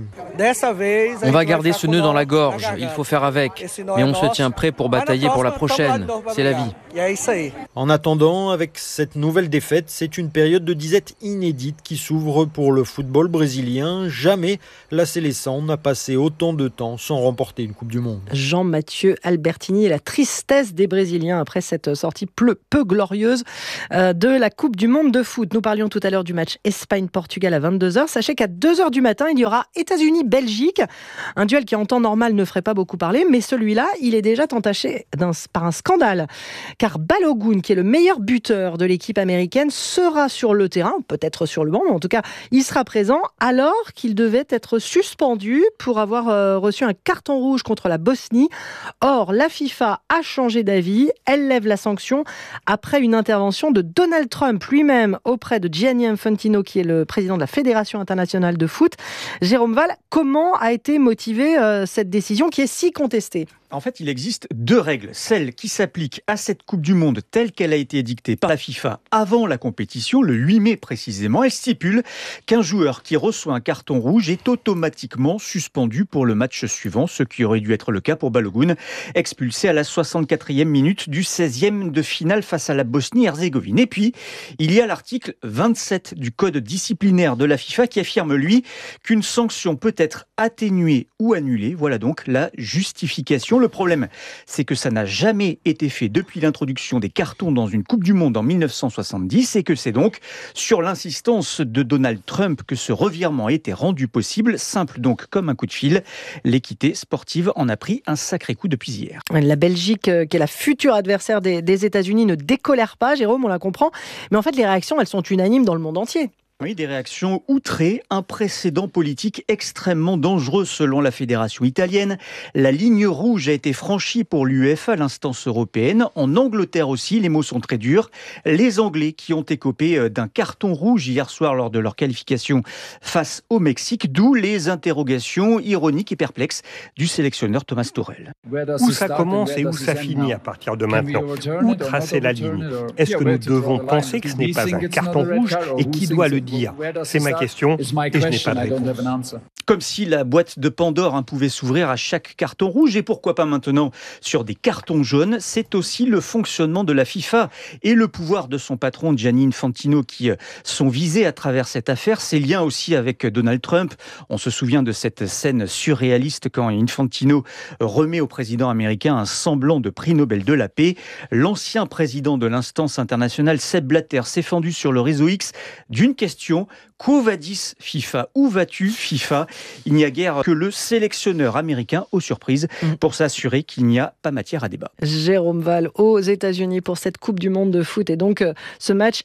On va garder ce nœud dans la gorge, il faut faire avec. Mais on se tient prêt pour batailler pour la prochaine. C'est la vie. En attendant, avec cette nouvelle défaite, c'est une période de disette inédite qui s'ouvre pour le football brésilien. Jamais la Seleção n'a passé autant de temps sans remporter une Coupe du Monde. Jean-Mathieu Albertini et la tristesse des Brésiliens après cette sortie peu glorieuse de la Coupe du Monde de foot. Nous parlions tout à l'heure du match Espagne-Portugal à 22h. Sachez qu'à 2h du matin, il y aura États-Unis-Belgique. Un duel qui en temps normal ne ferait pas beaucoup parler, mais celui-là, il est déjà entaché par un scandale. Car Balogun, qui est le meilleur buteur de l'équipe américaine, sera sur le terrain, peut-être sur le banc, mais en tout cas, il sera présent alors qu'il devait être suspendu pour avoir reçu un carton rouge contre la Bosnie. Or, la FIFA a changé d'avis. Elle lève la sanction après une intervention de Donald Trump lui-même auprès de Gianni Infantino, qui est le président de la Fédération internationale de foot. Jérôme Val, comment a été motivée cette décision qui est si contestée ? En fait, il existe deux règles. Celle qui s'applique à cette Coupe du Monde telle qu'elle a été édictée par la FIFA avant la compétition, le 8 mai précisément, elle stipule qu'un joueur qui reçoit un carton rouge est automatiquement suspendu pour le match suivant, ce qui aurait dû être le cas pour Balogun, expulsé à la 64e minute du 16e de finale face à la Bosnie-Herzégovine. Et puis, il y a l'article 27 du code disciplinaire de la FIFA qui affirme, lui, qu'une sanction peut être atténuée ou annulée. Voilà donc la justification. Le problème, c'est que ça n'a jamais été fait depuis l'introduction des cartons dans une Coupe du Monde en 1970 et que c'est donc sur l'insistance de Donald Trump que ce revirement a été rendu possible, simple donc comme un coup de fil. L'équité sportive en a pris un sacré coup depuis hier. La Belgique, qui est la future adversaire des États-Unis, ne décolère pas, Jérôme, on la comprend. Mais en fait, les réactions, elles sont unanimes dans le monde entier. Oui, des réactions outrées, un précédent politique extrêmement dangereux selon la fédération italienne. La ligne rouge a été franchie pour l'UEFA, l'instance européenne. En Angleterre aussi, les mots sont très durs. Les Anglais qui ont écopé d'un carton rouge hier soir lors de leur qualification face au Mexique, d'où les interrogations ironiques et perplexes du sélectionneur Thomas Tuchel. Où ça commence et où ça finit à partir de maintenant? Où tracer la ligne? Est-ce que nous devons penser que ce n'est pas un carton rouge et qui doit le dire? C'est ma question et je n'ai pas de réponse. Comme si la boîte de Pandore pouvait s'ouvrir à chaque carton rouge et pourquoi pas maintenant sur des cartons jaunes. C'est aussi le fonctionnement de la FIFA et le pouvoir de son patron Gianni Infantino qui sont visés à travers cette affaire. Ses liens aussi avec Donald Trump. On se souvient de cette scène surréaliste quand Infantino remet au président américain un semblant de prix Nobel de la paix. L'ancien président de l'instance internationale, Sepp Blatter, s'est fendu sur le réseau X d'une question. Quo vadis FIFA? Où vas-tu FIFA? Il n'y a guère que le sélectionneur américain, aux surprises, pour s'assurer qu'il n'y a pas matière à débat. Jérôme Val aux États-Unis pour cette Coupe du Monde de foot et donc ce match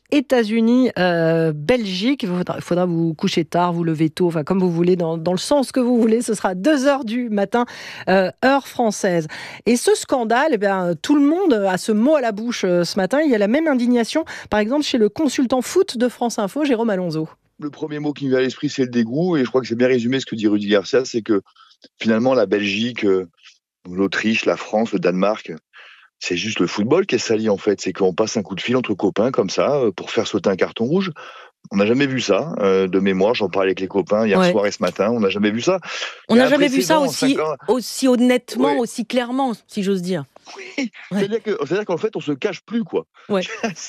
États-Unis-Belgique. Il faudra vous coucher tard, vous lever tôt, enfin comme vous voulez, dans le sens que vous voulez. Ce sera 2h du matin, heure française. Et ce scandale, tout le monde a ce mot à la bouche ce matin. Il y a la même indignation, par exemple, chez le consultant foot de France Info, Jérôme Alonso. Le premier mot qui me vient à l'esprit, c'est le dégoût. Et je crois que c'est bien résumé ce que dit Rudy Garcia, c'est que finalement, la Belgique, l'Autriche, la France, le Danemark, c'est juste le football qui est sali en fait. C'est qu'on passe un coup de fil entre copains comme ça pour faire sauter un carton rouge. On n'a jamais vu ça, de mémoire. J'en parlais avec les copains hier soir et ce matin. On n'a jamais vu ça. On n'a jamais vu ça aussi honnêtement, aussi clairement, si j'ose dire. Oui, c'est-à-dire qu'en fait, on se cache plus, quoi. Ouais.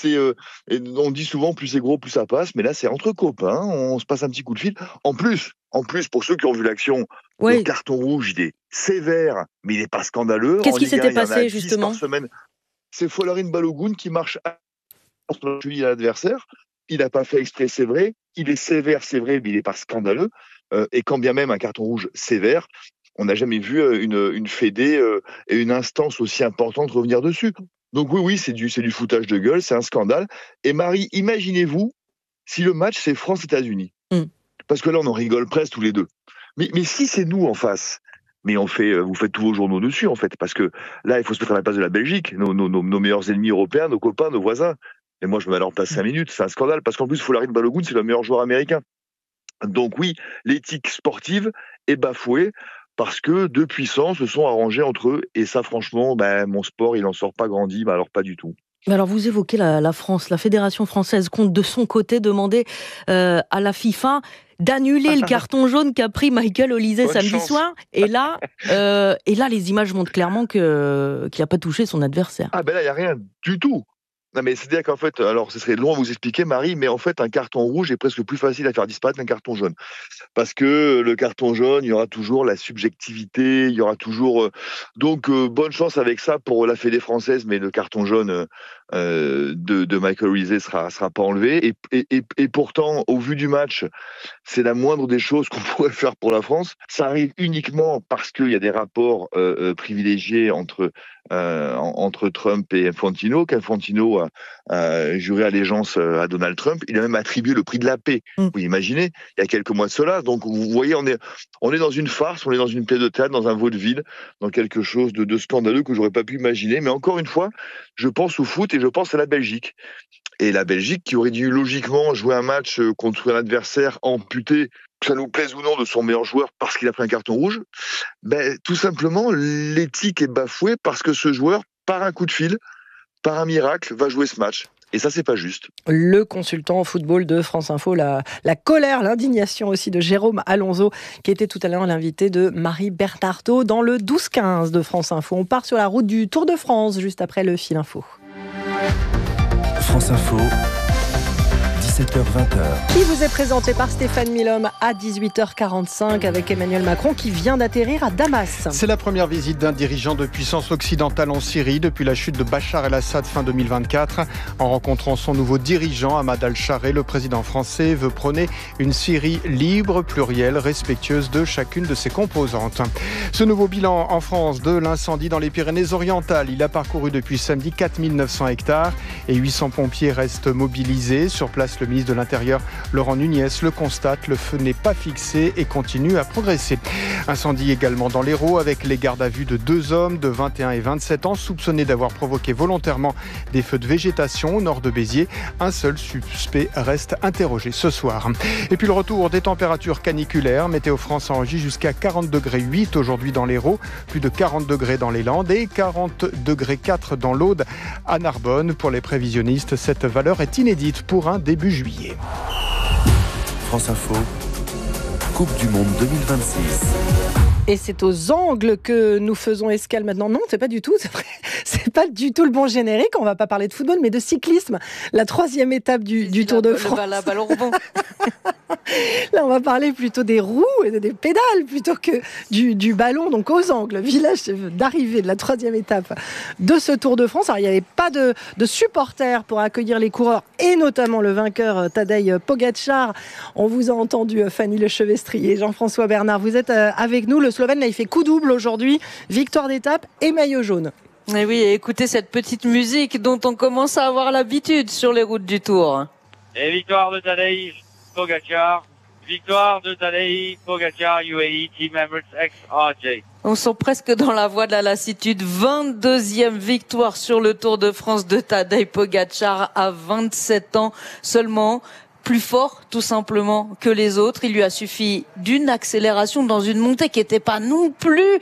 On dit souvent, plus c'est gros, plus ça passe. Mais là, c'est entre copains. On se passe un petit coup de fil. En plus, pour ceux qui ont vu l'action, le carton rouge, il est sévère, mais il n'est pas scandaleux. Qu'est-ce qui s'était passé, justement ? C'est Folarin Balogun qui marche à l'adversaire. Il n'a pas fait exprès, c'est vrai. Il est sévère, c'est vrai, mais il n'est pas scandaleux. Et quand bien même un carton rouge sévère, on n'a jamais vu une fédé et une instance aussi importante revenir dessus. Donc oui, c'est du foutage de gueule, c'est un scandale. Et Marie, imaginez-vous si le match c'est France-États-Unis. Parce que là, on en rigole presque tous les deux. Mais si c'est nous en face, mais vous faites tous vos journaux dessus en fait, parce que là, il faut se mettre à la place de la Belgique, nos meilleurs ennemis européens, nos copains, nos voisins. Et moi, je me mets à leur place 5 minutes, c'est un scandale, parce qu'en plus, Folarin Balogun, c'est le meilleur joueur américain. Donc oui, l'éthique sportive est bafouée, parce que deux puissants se sont arrangés entre eux. Et ça, franchement, mon sport, il n'en sort pas grandi, alors pas du tout. Alors vous évoquez la France, la Fédération française compte de son côté demander à la FIFA d'annuler le carton jaune qu'a pris Michael Olise samedi soir. Et là, les images montrent clairement qu'il n'a pas touché son adversaire. Ah ben là, il n'y a rien du tout. Non mais c'est-à-dire qu'en fait, alors ce serait long à vous expliquer Marie, mais en fait un carton rouge est presque plus facile à faire disparaître qu'un carton jaune. Parce que le carton jaune, il y aura toujours la subjectivité, il y aura toujours... Donc bonne chance avec ça pour la Fédé française, mais le carton jaune de Michael Olise sera pas enlevé. Et pourtant, au vu du match, c'est la moindre des choses qu'on pourrait faire pour la France. Ça arrive uniquement parce qu'il y a des rapports privilégiés entre Trump et Infantino, qu'Infantino a juré allégeance à Donald Trump. Il a même attribué le prix de la paix. Vous imaginez, il y a quelques mois de cela. Donc vous voyez, on est dans une farce, on est dans une pièce de théâtre, dans un vaudeville, dans quelque chose de scandaleux que j'aurais pas pu imaginer. Mais encore une fois, je pense au foot et je pense à la Belgique. Et la Belgique qui aurait dû logiquement jouer un match contre un adversaire amputé, que ça nous plaise ou non, de son meilleur joueur parce qu'il a pris un carton rouge, tout simplement, l'éthique est bafouée parce que ce joueur, par un coup de fil, par un miracle, va jouer ce match. Et ça, c'est pas juste. Le consultant au football de France Info, la colère, l'indignation aussi de Jérôme Alonso, qui était tout à l'heure l'invité de Marie Bernardo dans le 12-15 de France Info. On part sur la route du Tour de France, juste après le fil info. France Info, 17h-20h. Qui vous est présenté par Stéphane Milhomme à 18h45 avec Emmanuel Macron qui vient d'atterrir à Damas. C'est la première visite d'un dirigeant de puissance occidentale en Syrie depuis la chute de Bachar el-Assad fin 2024. En rencontrant son nouveau dirigeant, Ahmad al-Chareh, le président français veut prôner une Syrie libre, plurielle, respectueuse de chacune de ses composantes. Ce nouveau bilan en France de l'incendie dans les Pyrénées-Orientales. Il a parcouru depuis samedi 4900 hectares et 800 pompiers restent mobilisés. Sur place, le ministre de l'Intérieur, Laurent Nunez, le constate, le feu n'est pas fixé et continue à progresser. Incendie également dans l'Hérault avec les gardes à vue de 2 hommes de 21 et 27 ans soupçonnés d'avoir provoqué volontairement des feux de végétation au nord de Béziers. Un seul suspect reste interrogé ce soir. Et puis le retour des températures caniculaires. Météo France enregistre jusqu'à 40 degrés 8 aujourd'hui dans l'Hérault, plus de 40 degrés dans les Landes et 40 degrés 4 dans l'Aude à Narbonne. Pour les prévisionnistes, cette valeur est inédite pour un début juillet. France Info, Coupe du Monde 2026. Et c'est aux Angles que nous faisons escale maintenant. Non, c'est pas du tout, c'est pas du tout le bon générique. On va pas parler de football, mais de cyclisme. La 3e étape du Tour de France. La balle au rebond. Là, on va parler plutôt des roues et des pédales plutôt que du ballon. Donc aux Angles, village d'arrivée de la 3e étape de ce Tour de France. Alors, il n'y avait pas de supporters pour accueillir les coureurs et notamment le vainqueur Tadej Pogačar. On vous a entendu, Fanny Lechevestrier, Jean-François Bernard. Vous êtes avec nous. Le Slovène, là, il fait coup double aujourd'hui. Victoire d'étape et maillot jaune. Et oui, écoutez cette petite musique dont on commence à avoir l'habitude sur les routes du Tour. Et victoire de Tadej Pogačar. Victoire de Tadej Pogačar, UAE Team Emirates XRJ. On sent presque dans la voie de la lassitude. 22e victoire sur le Tour de France de Tadej Pogačar à 27 ans seulement. Plus fort, tout simplement, que les autres. Il lui a suffi d'une accélération dans une montée qui n'était pas non plus,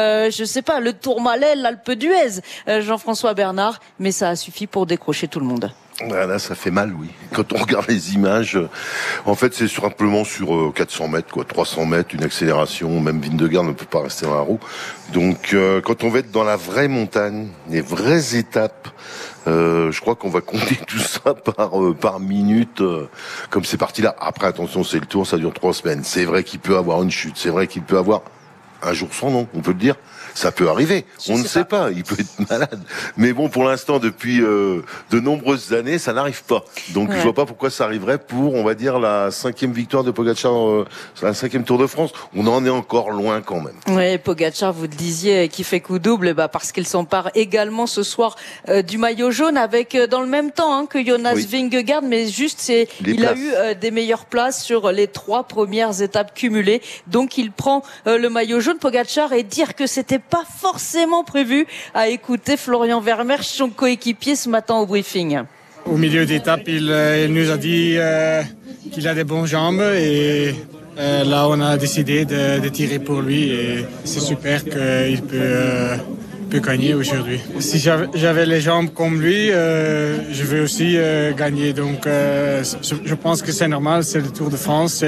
le Tourmalet, l'Alpe d'Huez, Jean-François Bernard, mais ça a suffi pour décrocher tout le monde. Là, ça fait mal, oui. Quand on regarde les images, en fait, c'est simplement sur 400 mètres, 300 mètres, une accélération. Même Vingegaard ne peut pas rester dans la roue. Donc, quand on va être dans la vraie montagne, les vraies étapes, je crois qu'on va compter tout ça par minute, comme c'est parti là. Après, attention, c'est le Tour, ça dure 3 semaines. C'est vrai qu'il peut avoir une chute. C'est vrai qu'il peut avoir un jour sans nom, on peut le dire. Ça peut arriver, on ne sait pas, il peut être malade. Mais bon, pour l'instant, depuis de nombreuses années, ça n'arrive pas. Donc je vois pas pourquoi ça arriverait pour, on va dire, la 5e victoire de Pogačar, la 5e Tour de France. On en est encore loin quand même. Oui, Pogačar, vous le disiez, qui fait coup double, parce qu'il s'empare également ce soir du maillot jaune, avec dans le même temps que Jonas Vingegaard, mais juste il a eu des meilleures places sur les 3 premières étapes cumulées. Donc il prend le maillot jaune, Pogačar, et dire que c'était pas forcément prévu, à écouter Florian Vermeersch, son coéquipier, ce matin au briefing. Au milieu d'étape, il nous a dit qu'il a des bonnes jambes et là on a décidé de tirer pour lui et c'est super qu'il peut peux gagner aujourd'hui. Si j'avais les jambes comme lui, je veux aussi gagner. Donc je pense que c'est normal, c'est le Tour de France.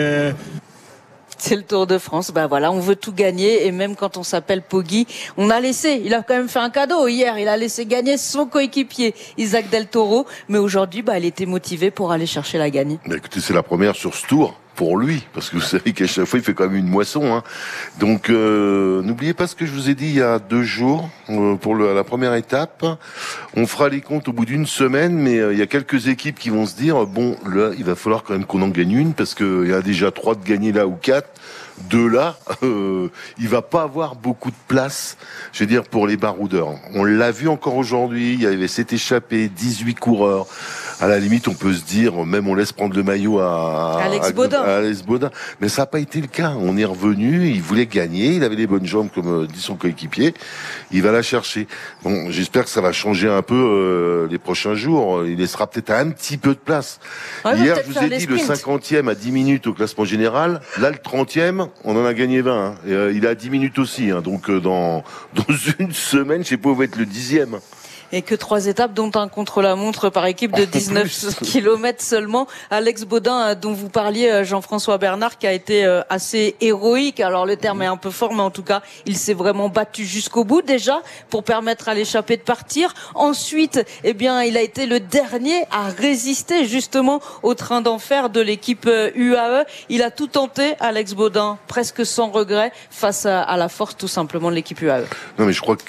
C'est le Tour de France. Ben voilà, on veut tout gagner. Et même quand on s'appelle Poggi, il a quand même fait un cadeau hier. Il a laissé gagner son coéquipier, Isaac Del Toro. Mais aujourd'hui, il était motivé pour aller chercher la gagne. Mais écoutez, c'est la première sur ce tour pour lui, parce que vous savez qu'à chaque fois il fait quand même une moisson, hein. Donc n'oubliez pas ce que je vous ai dit il y a 2 jours pour la première étape. On fera les comptes au bout d'une semaine, mais il y a quelques équipes qui vont se dire bon, là il va falloir quand même qu'on en gagne une, parce qu'il y a déjà 3 de gagnés là ou 4. 2 là, il va pas avoir beaucoup de place, je veux dire, pour les baroudeurs. On l'a vu encore aujourd'hui, il y avait s'est échappé 18 coureurs. À la limite, on peut se dire, même on laisse prendre le maillot à Alex Baudin. Mais ça n'a pas été le cas. On est revenu, il voulait gagner, il avait les bonnes jambes, comme dit son coéquipier. Il va la chercher. Bon, j'espère que ça va changer un peu les prochains jours. Il laissera peut-être un petit peu de place. Ouais, hier, je vous ai dit, le 50e à 10 minutes au classement général. Là, le 30e, on en a gagné 20. Hein. Et, il est à 10 minutes aussi. Hein. Donc, dans une semaine, je sais pas où va être le 10e. Et que 3 étapes, dont un contre-la-montre par équipe de 19 km seulement. Alex Baudin, dont vous parliez, Jean-François Bernard, qui a été assez héroïque. Alors le terme est un peu fort, mais en tout cas, il s'est vraiment battu jusqu'au bout déjà pour permettre à l'échappée de partir. Ensuite, il a été le dernier à résister justement au train d'enfer de l'équipe UAE. Il a tout tenté, Alex Baudin, presque sans regret, face à la force tout simplement de l'équipe UAE. Non, mais je crois que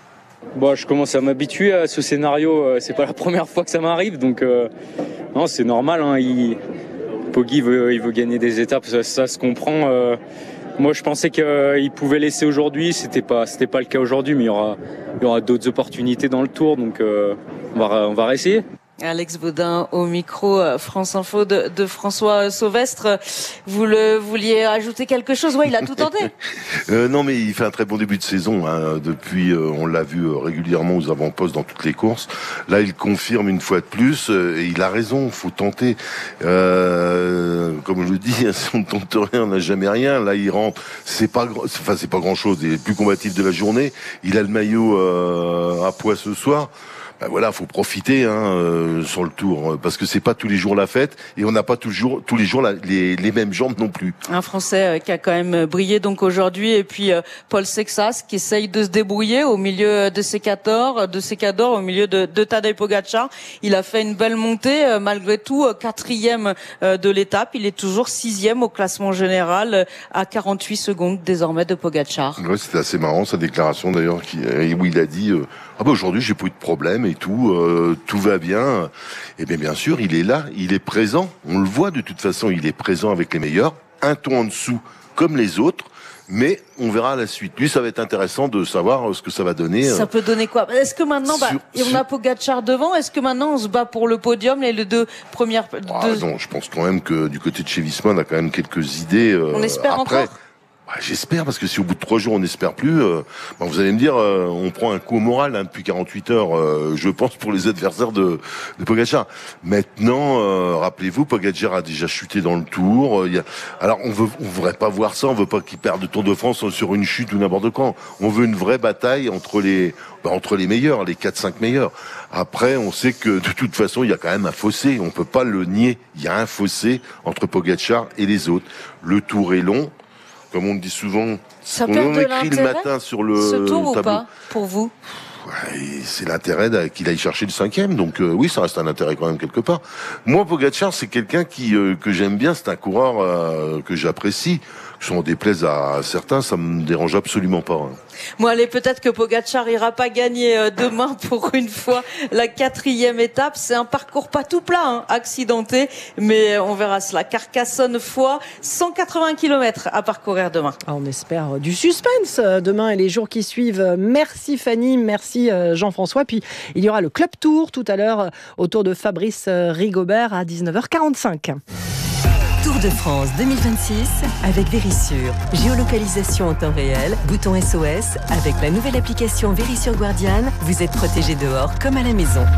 je commence à m'habituer à ce scénario. C'est pas la première fois que ça m'arrive, donc non, c'est normal. Hein. Poggi il veut gagner des étapes, ça se comprend. Moi, je pensais qu'il pouvait laisser aujourd'hui. C'était pas le cas aujourd'hui, mais il y aura d'autres opportunités dans le Tour, donc on va réessayer. Alex Baudin au micro France Info de François Sauvestre. Vous vouliez ajouter quelque chose? Ouais, il a tout tenté. Non, mais il fait un très bon début de saison. Hein. Depuis, on l'a vu régulièrement aux avant-postes dans toutes les courses. Là, il confirme une fois de plus. Et il a raison, faut tenter. Comme je le dis, si on ne tente rien, on n'a jamais rien. Là, il rentre. C'est pas grand-chose. Il est le plus combatif de la journée. Il a le maillot à poids ce soir. Ben voilà, faut profiter sur le Tour, parce que c'est pas tous les jours la fête et on n'a pas tous les jours les mêmes jambes non plus. Un Français qui a quand même brillé donc aujourd'hui, et puis Paul Sexas qui essaye de se débrouiller au milieu de ses cadors, au milieu de Tadej Pogačar. Il a fait une belle montée malgré tout, 4e de l'étape. Il est toujours 6e au classement général, à 48 secondes désormais de Pogačar. Ouais, c'était assez marrant sa déclaration d'ailleurs, où il a dit aujourd'hui j'ai pas eu de problème et tout va bien. Et bien sûr, il est là, il est présent. On le voit de toute façon, il est présent avec les meilleurs, un ton en dessous comme les autres. Mais on verra à la suite. Lui, ça va être intéressant de savoir ce que ça va donner. Ça peut donner quoi? Est-ce que maintenant, on a Pogačar devant? Est-ce que maintenant on se bat pour le podium, les 2 premières? Non, je pense quand même que du côté de chez Visma, on a quand même quelques idées. On espère encore. J'espère, parce que si au bout de 3 jours on n'espère plus, vous allez me dire, on prend un coup au moral depuis 48 heures, je pense, pour les adversaires de Pogačar. Maintenant, rappelez-vous, Pogačar a déjà chuté dans le Tour. Alors on voudrait pas voir ça, on veut pas qu'il perde le Tour de France sur une chute ou n'importe quand. On veut une vraie bataille entre les meilleurs, les 4-5 meilleurs. Après, on sait que de toute façon, il y a quand même un fossé, on peut pas le nier. Il y a un fossé entre Pogačar et les autres. Le Tour est long. Comme on le dit souvent, ça perd de écrit le matin sur le ce tour tableau. Ou pas, pour vous? C'est l'intérêt qu'il aille chercher le 5e, donc oui, ça reste un intérêt quand même quelque part. Moi, Pogačar, c'est quelqu'un que j'aime bien, c'est un coureur que j'apprécie. Si on déplaise à certains, ça me dérange absolument pas. Hein. Bon, allez, peut-être que Pogačar ira pas gagner demain pour une fois la 4e étape. C'est un parcours pas tout plat, accidenté, mais on verra cela. Carcassonne-Foix, 180 km à parcourir demain. On espère du suspense demain et les jours qui suivent. Merci Fanny, merci Jean-François. Puis il y aura le Club Tour tout à l'heure autour de Fabrice Rigobert à 19h45. Tour de France 2026 avec Verisure. Géolocalisation en temps réel, bouton SOS. Avec la nouvelle application Verisure Guardian, vous êtes protégé dehors comme à la maison.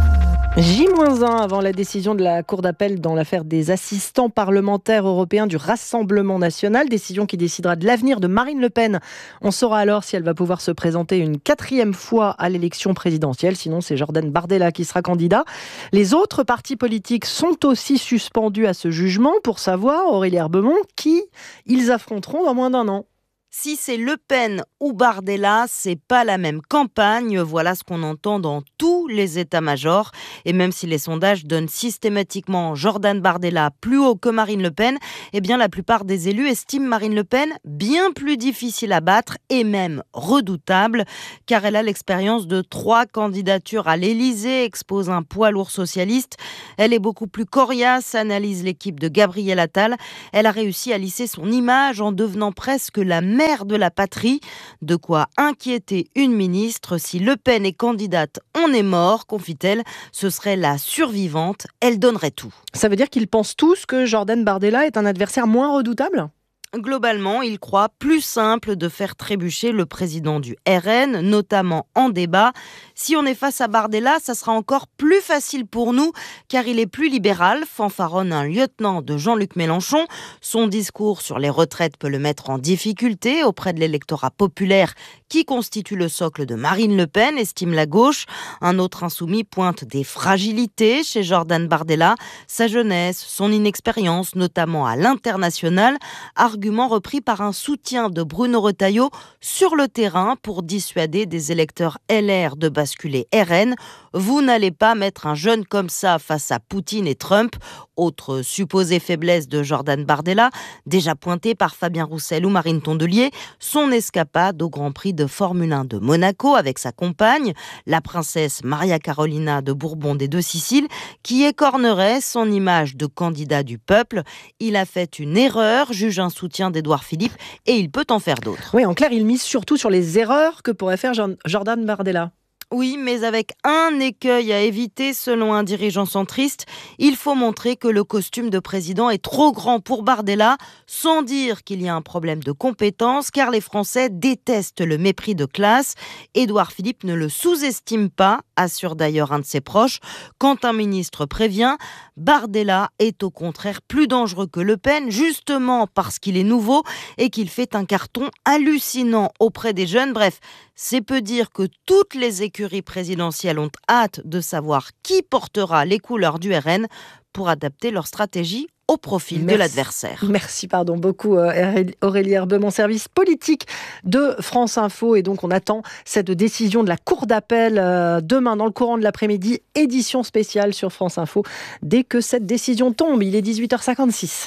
J-1 avant la décision de la Cour d'appel dans l'affaire des assistants parlementaires européens du Rassemblement national, décision qui décidera de l'avenir de Marine Le Pen. On saura alors si elle va pouvoir se présenter une 4e fois à l'élection présidentielle, sinon c'est Jordan Bardella qui sera candidat. Les autres partis politiques sont aussi suspendus à ce jugement pour savoir, Aurélie Herbemont, qui ils affronteront dans moins d'un an. Si c'est Le Pen ou Bardella, c'est pas la même campagne. Voilà ce qu'on entend dans tous les états-majors. Et même si les sondages donnent systématiquement Jordan Bardella plus haut que Marine Le Pen, eh bien la plupart des élus estiment Marine Le Pen bien plus difficile à battre et même redoutable, car elle a l'expérience de 3 candidatures à l'Élysée, expose un poids lourd socialiste. Elle est beaucoup plus coriace, analyse l'équipe de Gabriel Attal. Elle a réussi à lisser son image en devenant presque la mère de la patrie. De quoi inquiéter une ministre. Si Le Pen est candidate, on est mort, confie-t-elle. Ce serait la survivante. Elle donnerait tout. Ça veut dire qu'ils pensent tous que Jordan Bardella est un adversaire moins redoutable ? Globalement, il croit plus simple de faire trébucher le président du RN, notamment en débat. Si on est face à Bardella, ça sera encore plus facile pour nous, car il est plus libéral, fanfaronne un lieutenant de Jean-Luc Mélenchon. Son discours sur les retraites peut le mettre en difficulté auprès de l'électorat populaire qui constitue le socle de Marine Le Pen, estime la gauche. Un autre insoumis pointe des fragilités chez Jordan Bardella, sa jeunesse, son inexpérience, notamment à l'international, argument repris par un soutien de Bruno Retailleau sur le terrain pour dissuader des électeurs LR de basculer RN. Vous n'allez pas mettre un jeune comme ça face à Poutine et Trump. Autre supposée faiblesse de Jordan Bardella, déjà pointée par Fabien Roussel ou Marine Tondelier, son escapade au Grand Prix de Formule 1 de Monaco avec sa compagne, la princesse Maria Carolina de Bourbon des Deux Siciles, qui écornerait son image de candidat du peuple. Il a fait une erreur, juge un soutien d'Édouard Philippe, et il peut en faire d'autres. Oui, en clair, il mise surtout sur les erreurs que pourrait faire Jordan Bardella. Oui, mais avec un écueil à éviter, selon un dirigeant centriste, il faut montrer que le costume de président est trop grand pour Bardella, sans dire qu'il y a un problème de compétence, car les Français détestent le mépris de classe. Édouard Philippe ne le sous-estime pas, assure d'ailleurs un de ses proches. Quand un ministre prévient, Bardella est au contraire plus dangereux que Le Pen, justement parce qu'il est nouveau et qu'il fait un carton hallucinant auprès des jeunes. Bref, c'est peu dire que toutes les écuries présidentielles ont hâte de savoir qui portera les couleurs du RN pour adapter leur stratégie au profil de l'adversaire. Merci beaucoup Aurélie Herbemont, service politique de France Info. Et donc on attend cette décision de la Cour d'appel demain dans le courant de l'après-midi, édition spéciale sur France Info. Dès que cette décision tombe, il est 18h56.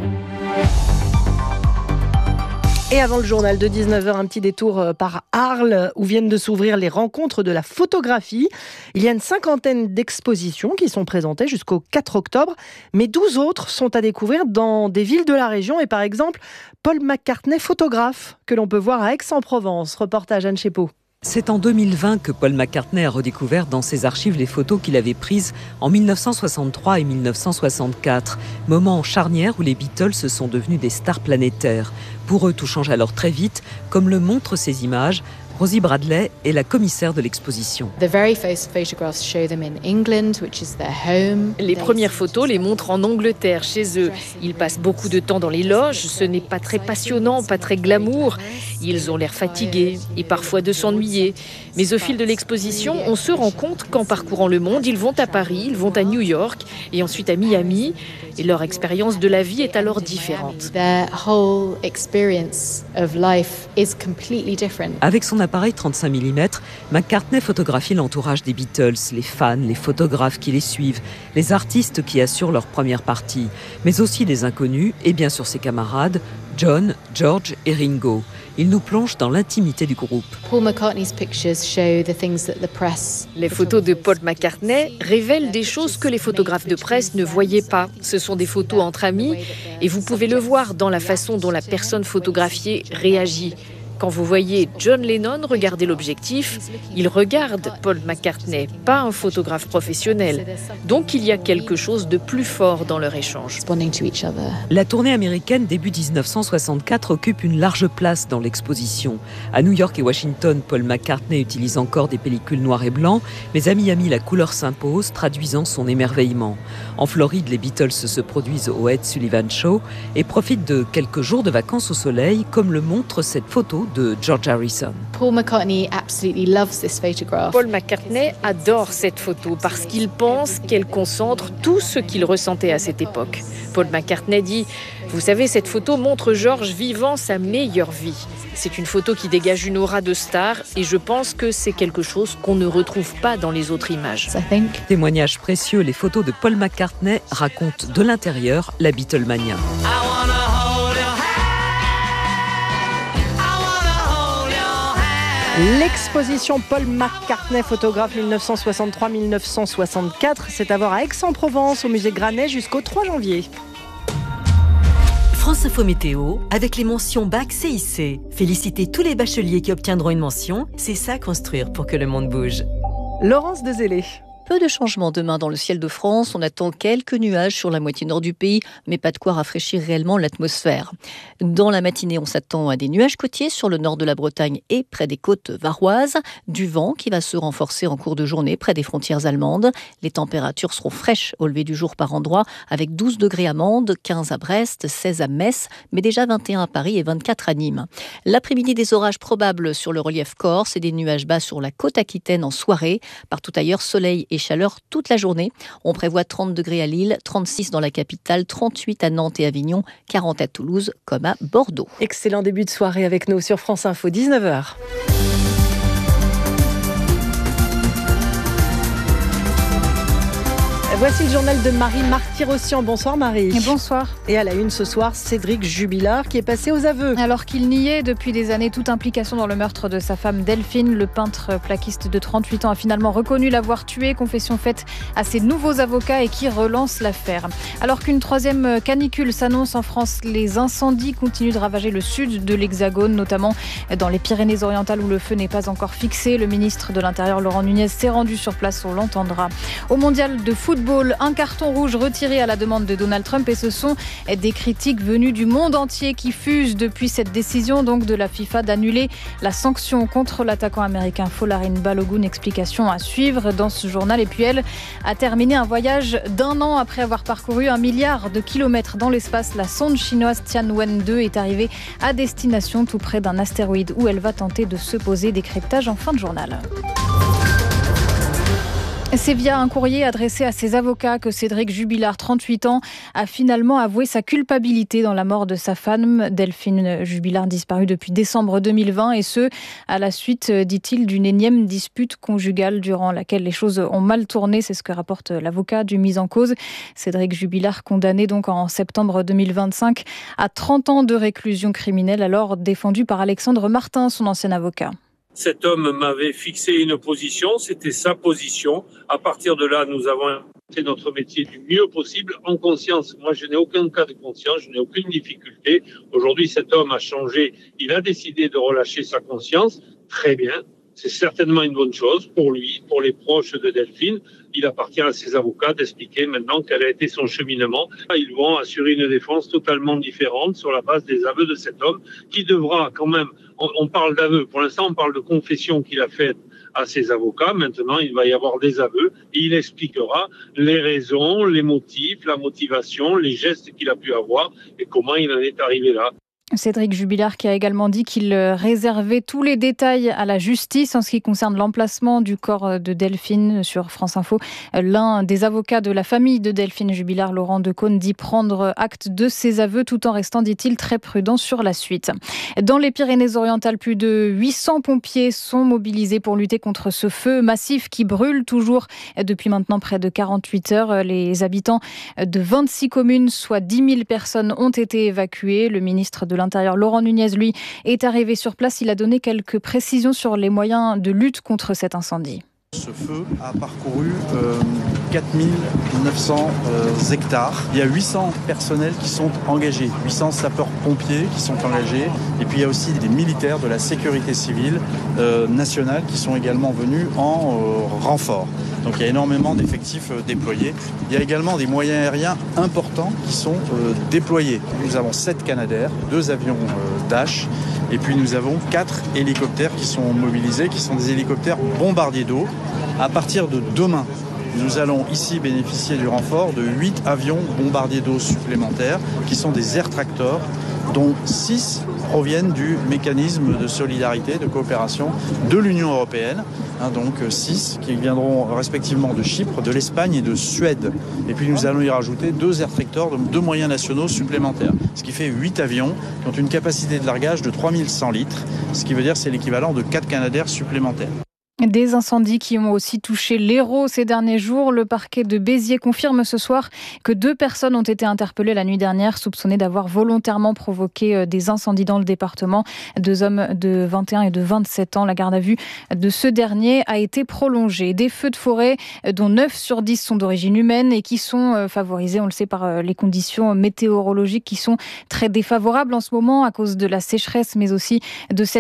Et avant le journal de 19h, un petit détour par Arles, où viennent de s'ouvrir les rencontres de la photographie. Il y a une 50aine d'expositions qui sont présentées jusqu'au 4 octobre, mais 12 autres sont à découvrir dans des villes de la région. Et par exemple, Paul McCartney, photographe, que l'on peut voir à Aix-en-Provence. Reportage Anne Chépeau. C'est en 2020 que Paul McCartney a redécouvert dans ses archives les photos qu'il avait prises en 1963 et 1964, moment charnière où les Beatles sont devenus des stars planétaires. Pour eux, tout change alors très vite, comme le montrent ces images. Rosie Bradley est la commissaire de l'exposition. Les premières photos les montrent en Angleterre, chez eux. Ils passent beaucoup de temps dans les loges, ce n'est pas très passionnant, pas très glamour. Ils ont l'air fatigués et parfois de s'ennuyer. Mais au fil de l'exposition, on se rend compte qu'en parcourant le monde, ils vont à Paris, ils vont à New York et ensuite à Miami. Et leur expérience de la vie est alors différente. Avec son appareil 35 mm, McCartney photographie l'entourage des Beatles, les fans, les photographes qui les suivent, les artistes qui assurent leur première partie, mais aussi les inconnus et bien sûr ses camarades, John, George et Ringo. Il nous plonge dans l'intimité du groupe. Les photos de Paul McCartney révèlent des choses que les photographes de presse ne voyaient pas. Ce sont des photos entre amis et vous pouvez le voir dans la façon dont la personne photographiée réagit. Quand vous voyez John Lennon regarder l'objectif, il regarde Paul McCartney, pas un photographe professionnel. Donc il y a quelque chose de plus fort dans leur échange. La tournée américaine début 1964 occupe une large place dans l'exposition. À New York et Washington, Paul McCartney utilise encore des pellicules noir et blanc, mais à Miami, la couleur s'impose, traduisant son émerveillement. En Floride, les Beatles se produisent au Ed Sullivan Show et profitent de quelques jours de vacances au soleil, comme le montre cette photo de George Harrison. Paul McCartney adore cette photo parce qu'il pense qu'elle concentre tout ce qu'il ressentait à cette époque. Paul McCartney dit « Vous savez, cette photo montre George vivant sa meilleure vie. C'est une photo qui dégage une aura de star et je pense que c'est quelque chose qu'on ne retrouve pas dans les autres images. » Témoignage précieux, les photos de Paul McCartney racontent de l'intérieur la Beatlemania. L'exposition Paul McCartney, photographe 1963-1964, c'est à voir à Aix-en-Provence, au musée Granet, jusqu'au 3 janvier. France Info Météo, avec les mentions Bac CIC. Félicitez tous les bacheliers qui obtiendront une mention, c'est ça construire pour que le monde bouge. Laurence Dezélé. Peu de changements demain dans le ciel de France. On attend quelques nuages sur la moitié nord du pays, mais pas de quoi rafraîchir réellement l'atmosphère. Dans la matinée, on s'attend à des nuages côtiers sur le nord de la Bretagne et près des côtes varoises. Du vent qui va se renforcer en cours de journée près des frontières allemandes. Les températures seront fraîches au lever du jour par endroit, avec 12 degrés à Mende, 15 à Brest, 16 à Metz, mais déjà 21 à Paris et 24 à Nîmes. L'après-midi, des orages probables sur le relief corse et des nuages bas sur la côte aquitaine en soirée. Partout ailleurs, soleil et chaleur toute la journée. On prévoit 30 degrés à Lille, 36 dans la capitale, 38 à Nantes et Avignon, 40 à Toulouse comme à Bordeaux. Excellent début de soirée avec nous sur France Info, 19h. Voici le journal de Marie Marty-Rossian. Bonsoir Marie. Et bonsoir. Et à la une ce soir, Cédric Jubilard qui est passé aux aveux. Alors qu'il niait depuis des années toute implication dans le meurtre de sa femme Delphine, le peintre plaquiste de 38 ans a finalement reconnu l'avoir tué. Confession faite à ses nouveaux avocats et qui relance l'affaire. Alors qu'une troisième canicule s'annonce en France, les incendies continuent de ravager le sud de l'Hexagone, notamment dans les Pyrénées-Orientales où le feu n'est pas encore fixé. Le ministre de l'Intérieur Laurent Nunez s'est rendu sur place, on l'entendra. Au mondial de football, un carton rouge retiré à la demande de Donald Trump et ce sont des critiques venues du monde entier qui fusent depuis cette décision donc de la FIFA d'annuler la sanction contre l'attaquant américain Folarin Balogun. Explication à suivre dans ce journal. Et puis elle a terminé un voyage d'1 an après avoir parcouru 1 milliard de kilomètres dans l'espace. La sonde chinoise Tianwen-2 est arrivée à destination tout près d'un astéroïde où elle va tenter de se poser. Décryptage en fin de journal. C'est via un courrier adressé à ses avocats que Cédric Jubilard, 38 ans, a finalement avoué sa culpabilité dans la mort de sa femme, Delphine Jubilard, disparue depuis décembre 2020, et ce, à la suite, dit-il, d'une énième dispute conjugale durant laquelle les choses ont mal tourné. C'est ce que rapporte l'avocat du mis en cause. Cédric Jubilard, condamné donc en septembre 2025 à 30 ans de réclusion criminelle, alors défendu par Alexandre Martin, son ancien avocat. Cet homme m'avait fixé une position, c'était sa position. À partir de là, nous avons fait notre métier du mieux possible, en conscience. Moi, je n'ai aucun cas de conscience, je n'ai aucune difficulté. Aujourd'hui, cet homme a changé, il a décidé de relâcher sa conscience. Très bien, c'est certainement une bonne chose pour lui, pour les proches de Delphine. Il appartient à ses avocats d'expliquer maintenant quel a été son cheminement. Ils vont assurer une défense totalement différente sur la base des aveux de cet homme qui devra quand même, on parle d'aveux, pour l'instant on parle de confession qu'il a faite à ses avocats. Maintenant, il va y avoir des aveux et il expliquera les raisons, les motifs, la motivation, les gestes qu'il a pu avoir et comment il en est arrivé là. Cédric Jubilard qui a également dit qu'il réservait tous les détails à la justice en ce qui concerne l'emplacement du corps de Delphine. Sur France Info, l'un des avocats de la famille de Delphine Jubilard, Laurent Decaune, dit prendre acte de ses aveux tout en restant, dit-il, très prudent sur la suite. Dans les Pyrénées-Orientales, plus de 800 pompiers sont mobilisés pour lutter contre ce feu massif qui brûle toujours depuis maintenant près de 48 heures. Les habitants de 26 communes, soit 10 000 personnes, ont été évacués. Le ministre de l'Intérieur, Laurent Nunez, lui, est arrivé sur place. Il a donné quelques précisions sur les moyens de lutte contre cet incendie. Ce feu a parcouru 4900 hectares. Il y a 800 personnels qui sont engagés, 800 sapeurs-pompiers qui sont engagés. Et puis il y a aussi des militaires de la sécurité civile nationale qui sont également venus en renfort. Donc il y a énormément d'effectifs déployés. Il y a également des moyens aériens importants qui sont déployés. Nous avons 7 Canadair, 2 avions Dash. Et puis nous avons 4 hélicoptères qui sont mobilisés, qui sont des hélicoptères bombardiers d'eau. À partir de demain, nous allons ici bénéficier du renfort de 8 avions bombardiers d'eau supplémentaires, qui sont des Air Tractor, dont 6 proviennent du mécanisme de solidarité, de coopération de l'Union européenne. Donc 6 qui viendront respectivement de Chypre, de l'Espagne et de Suède. Et puis nous allons y rajouter 2 Air Tractor, 2 moyens nationaux supplémentaires. Ce qui fait 8 avions qui ont une capacité de largage de 3100 litres, ce qui veut dire que c'est l'équivalent de 4 Canadair supplémentaires. Des incendies qui ont aussi touché l'Hérault ces derniers jours. Le parquet de Béziers confirme ce soir que 2 personnes ont été interpellées la nuit dernière, soupçonnées d'avoir volontairement provoqué des incendies dans le département. 2 hommes de 21 et de 27 ans. La garde à vue de ce dernier a été prolongée. Des feux de forêt, dont 9 sur 10 sont d'origine humaine et qui sont favorisés, on le sait, par les conditions météorologiques qui sont très défavorables en ce moment à cause de la sécheresse, mais aussi de cette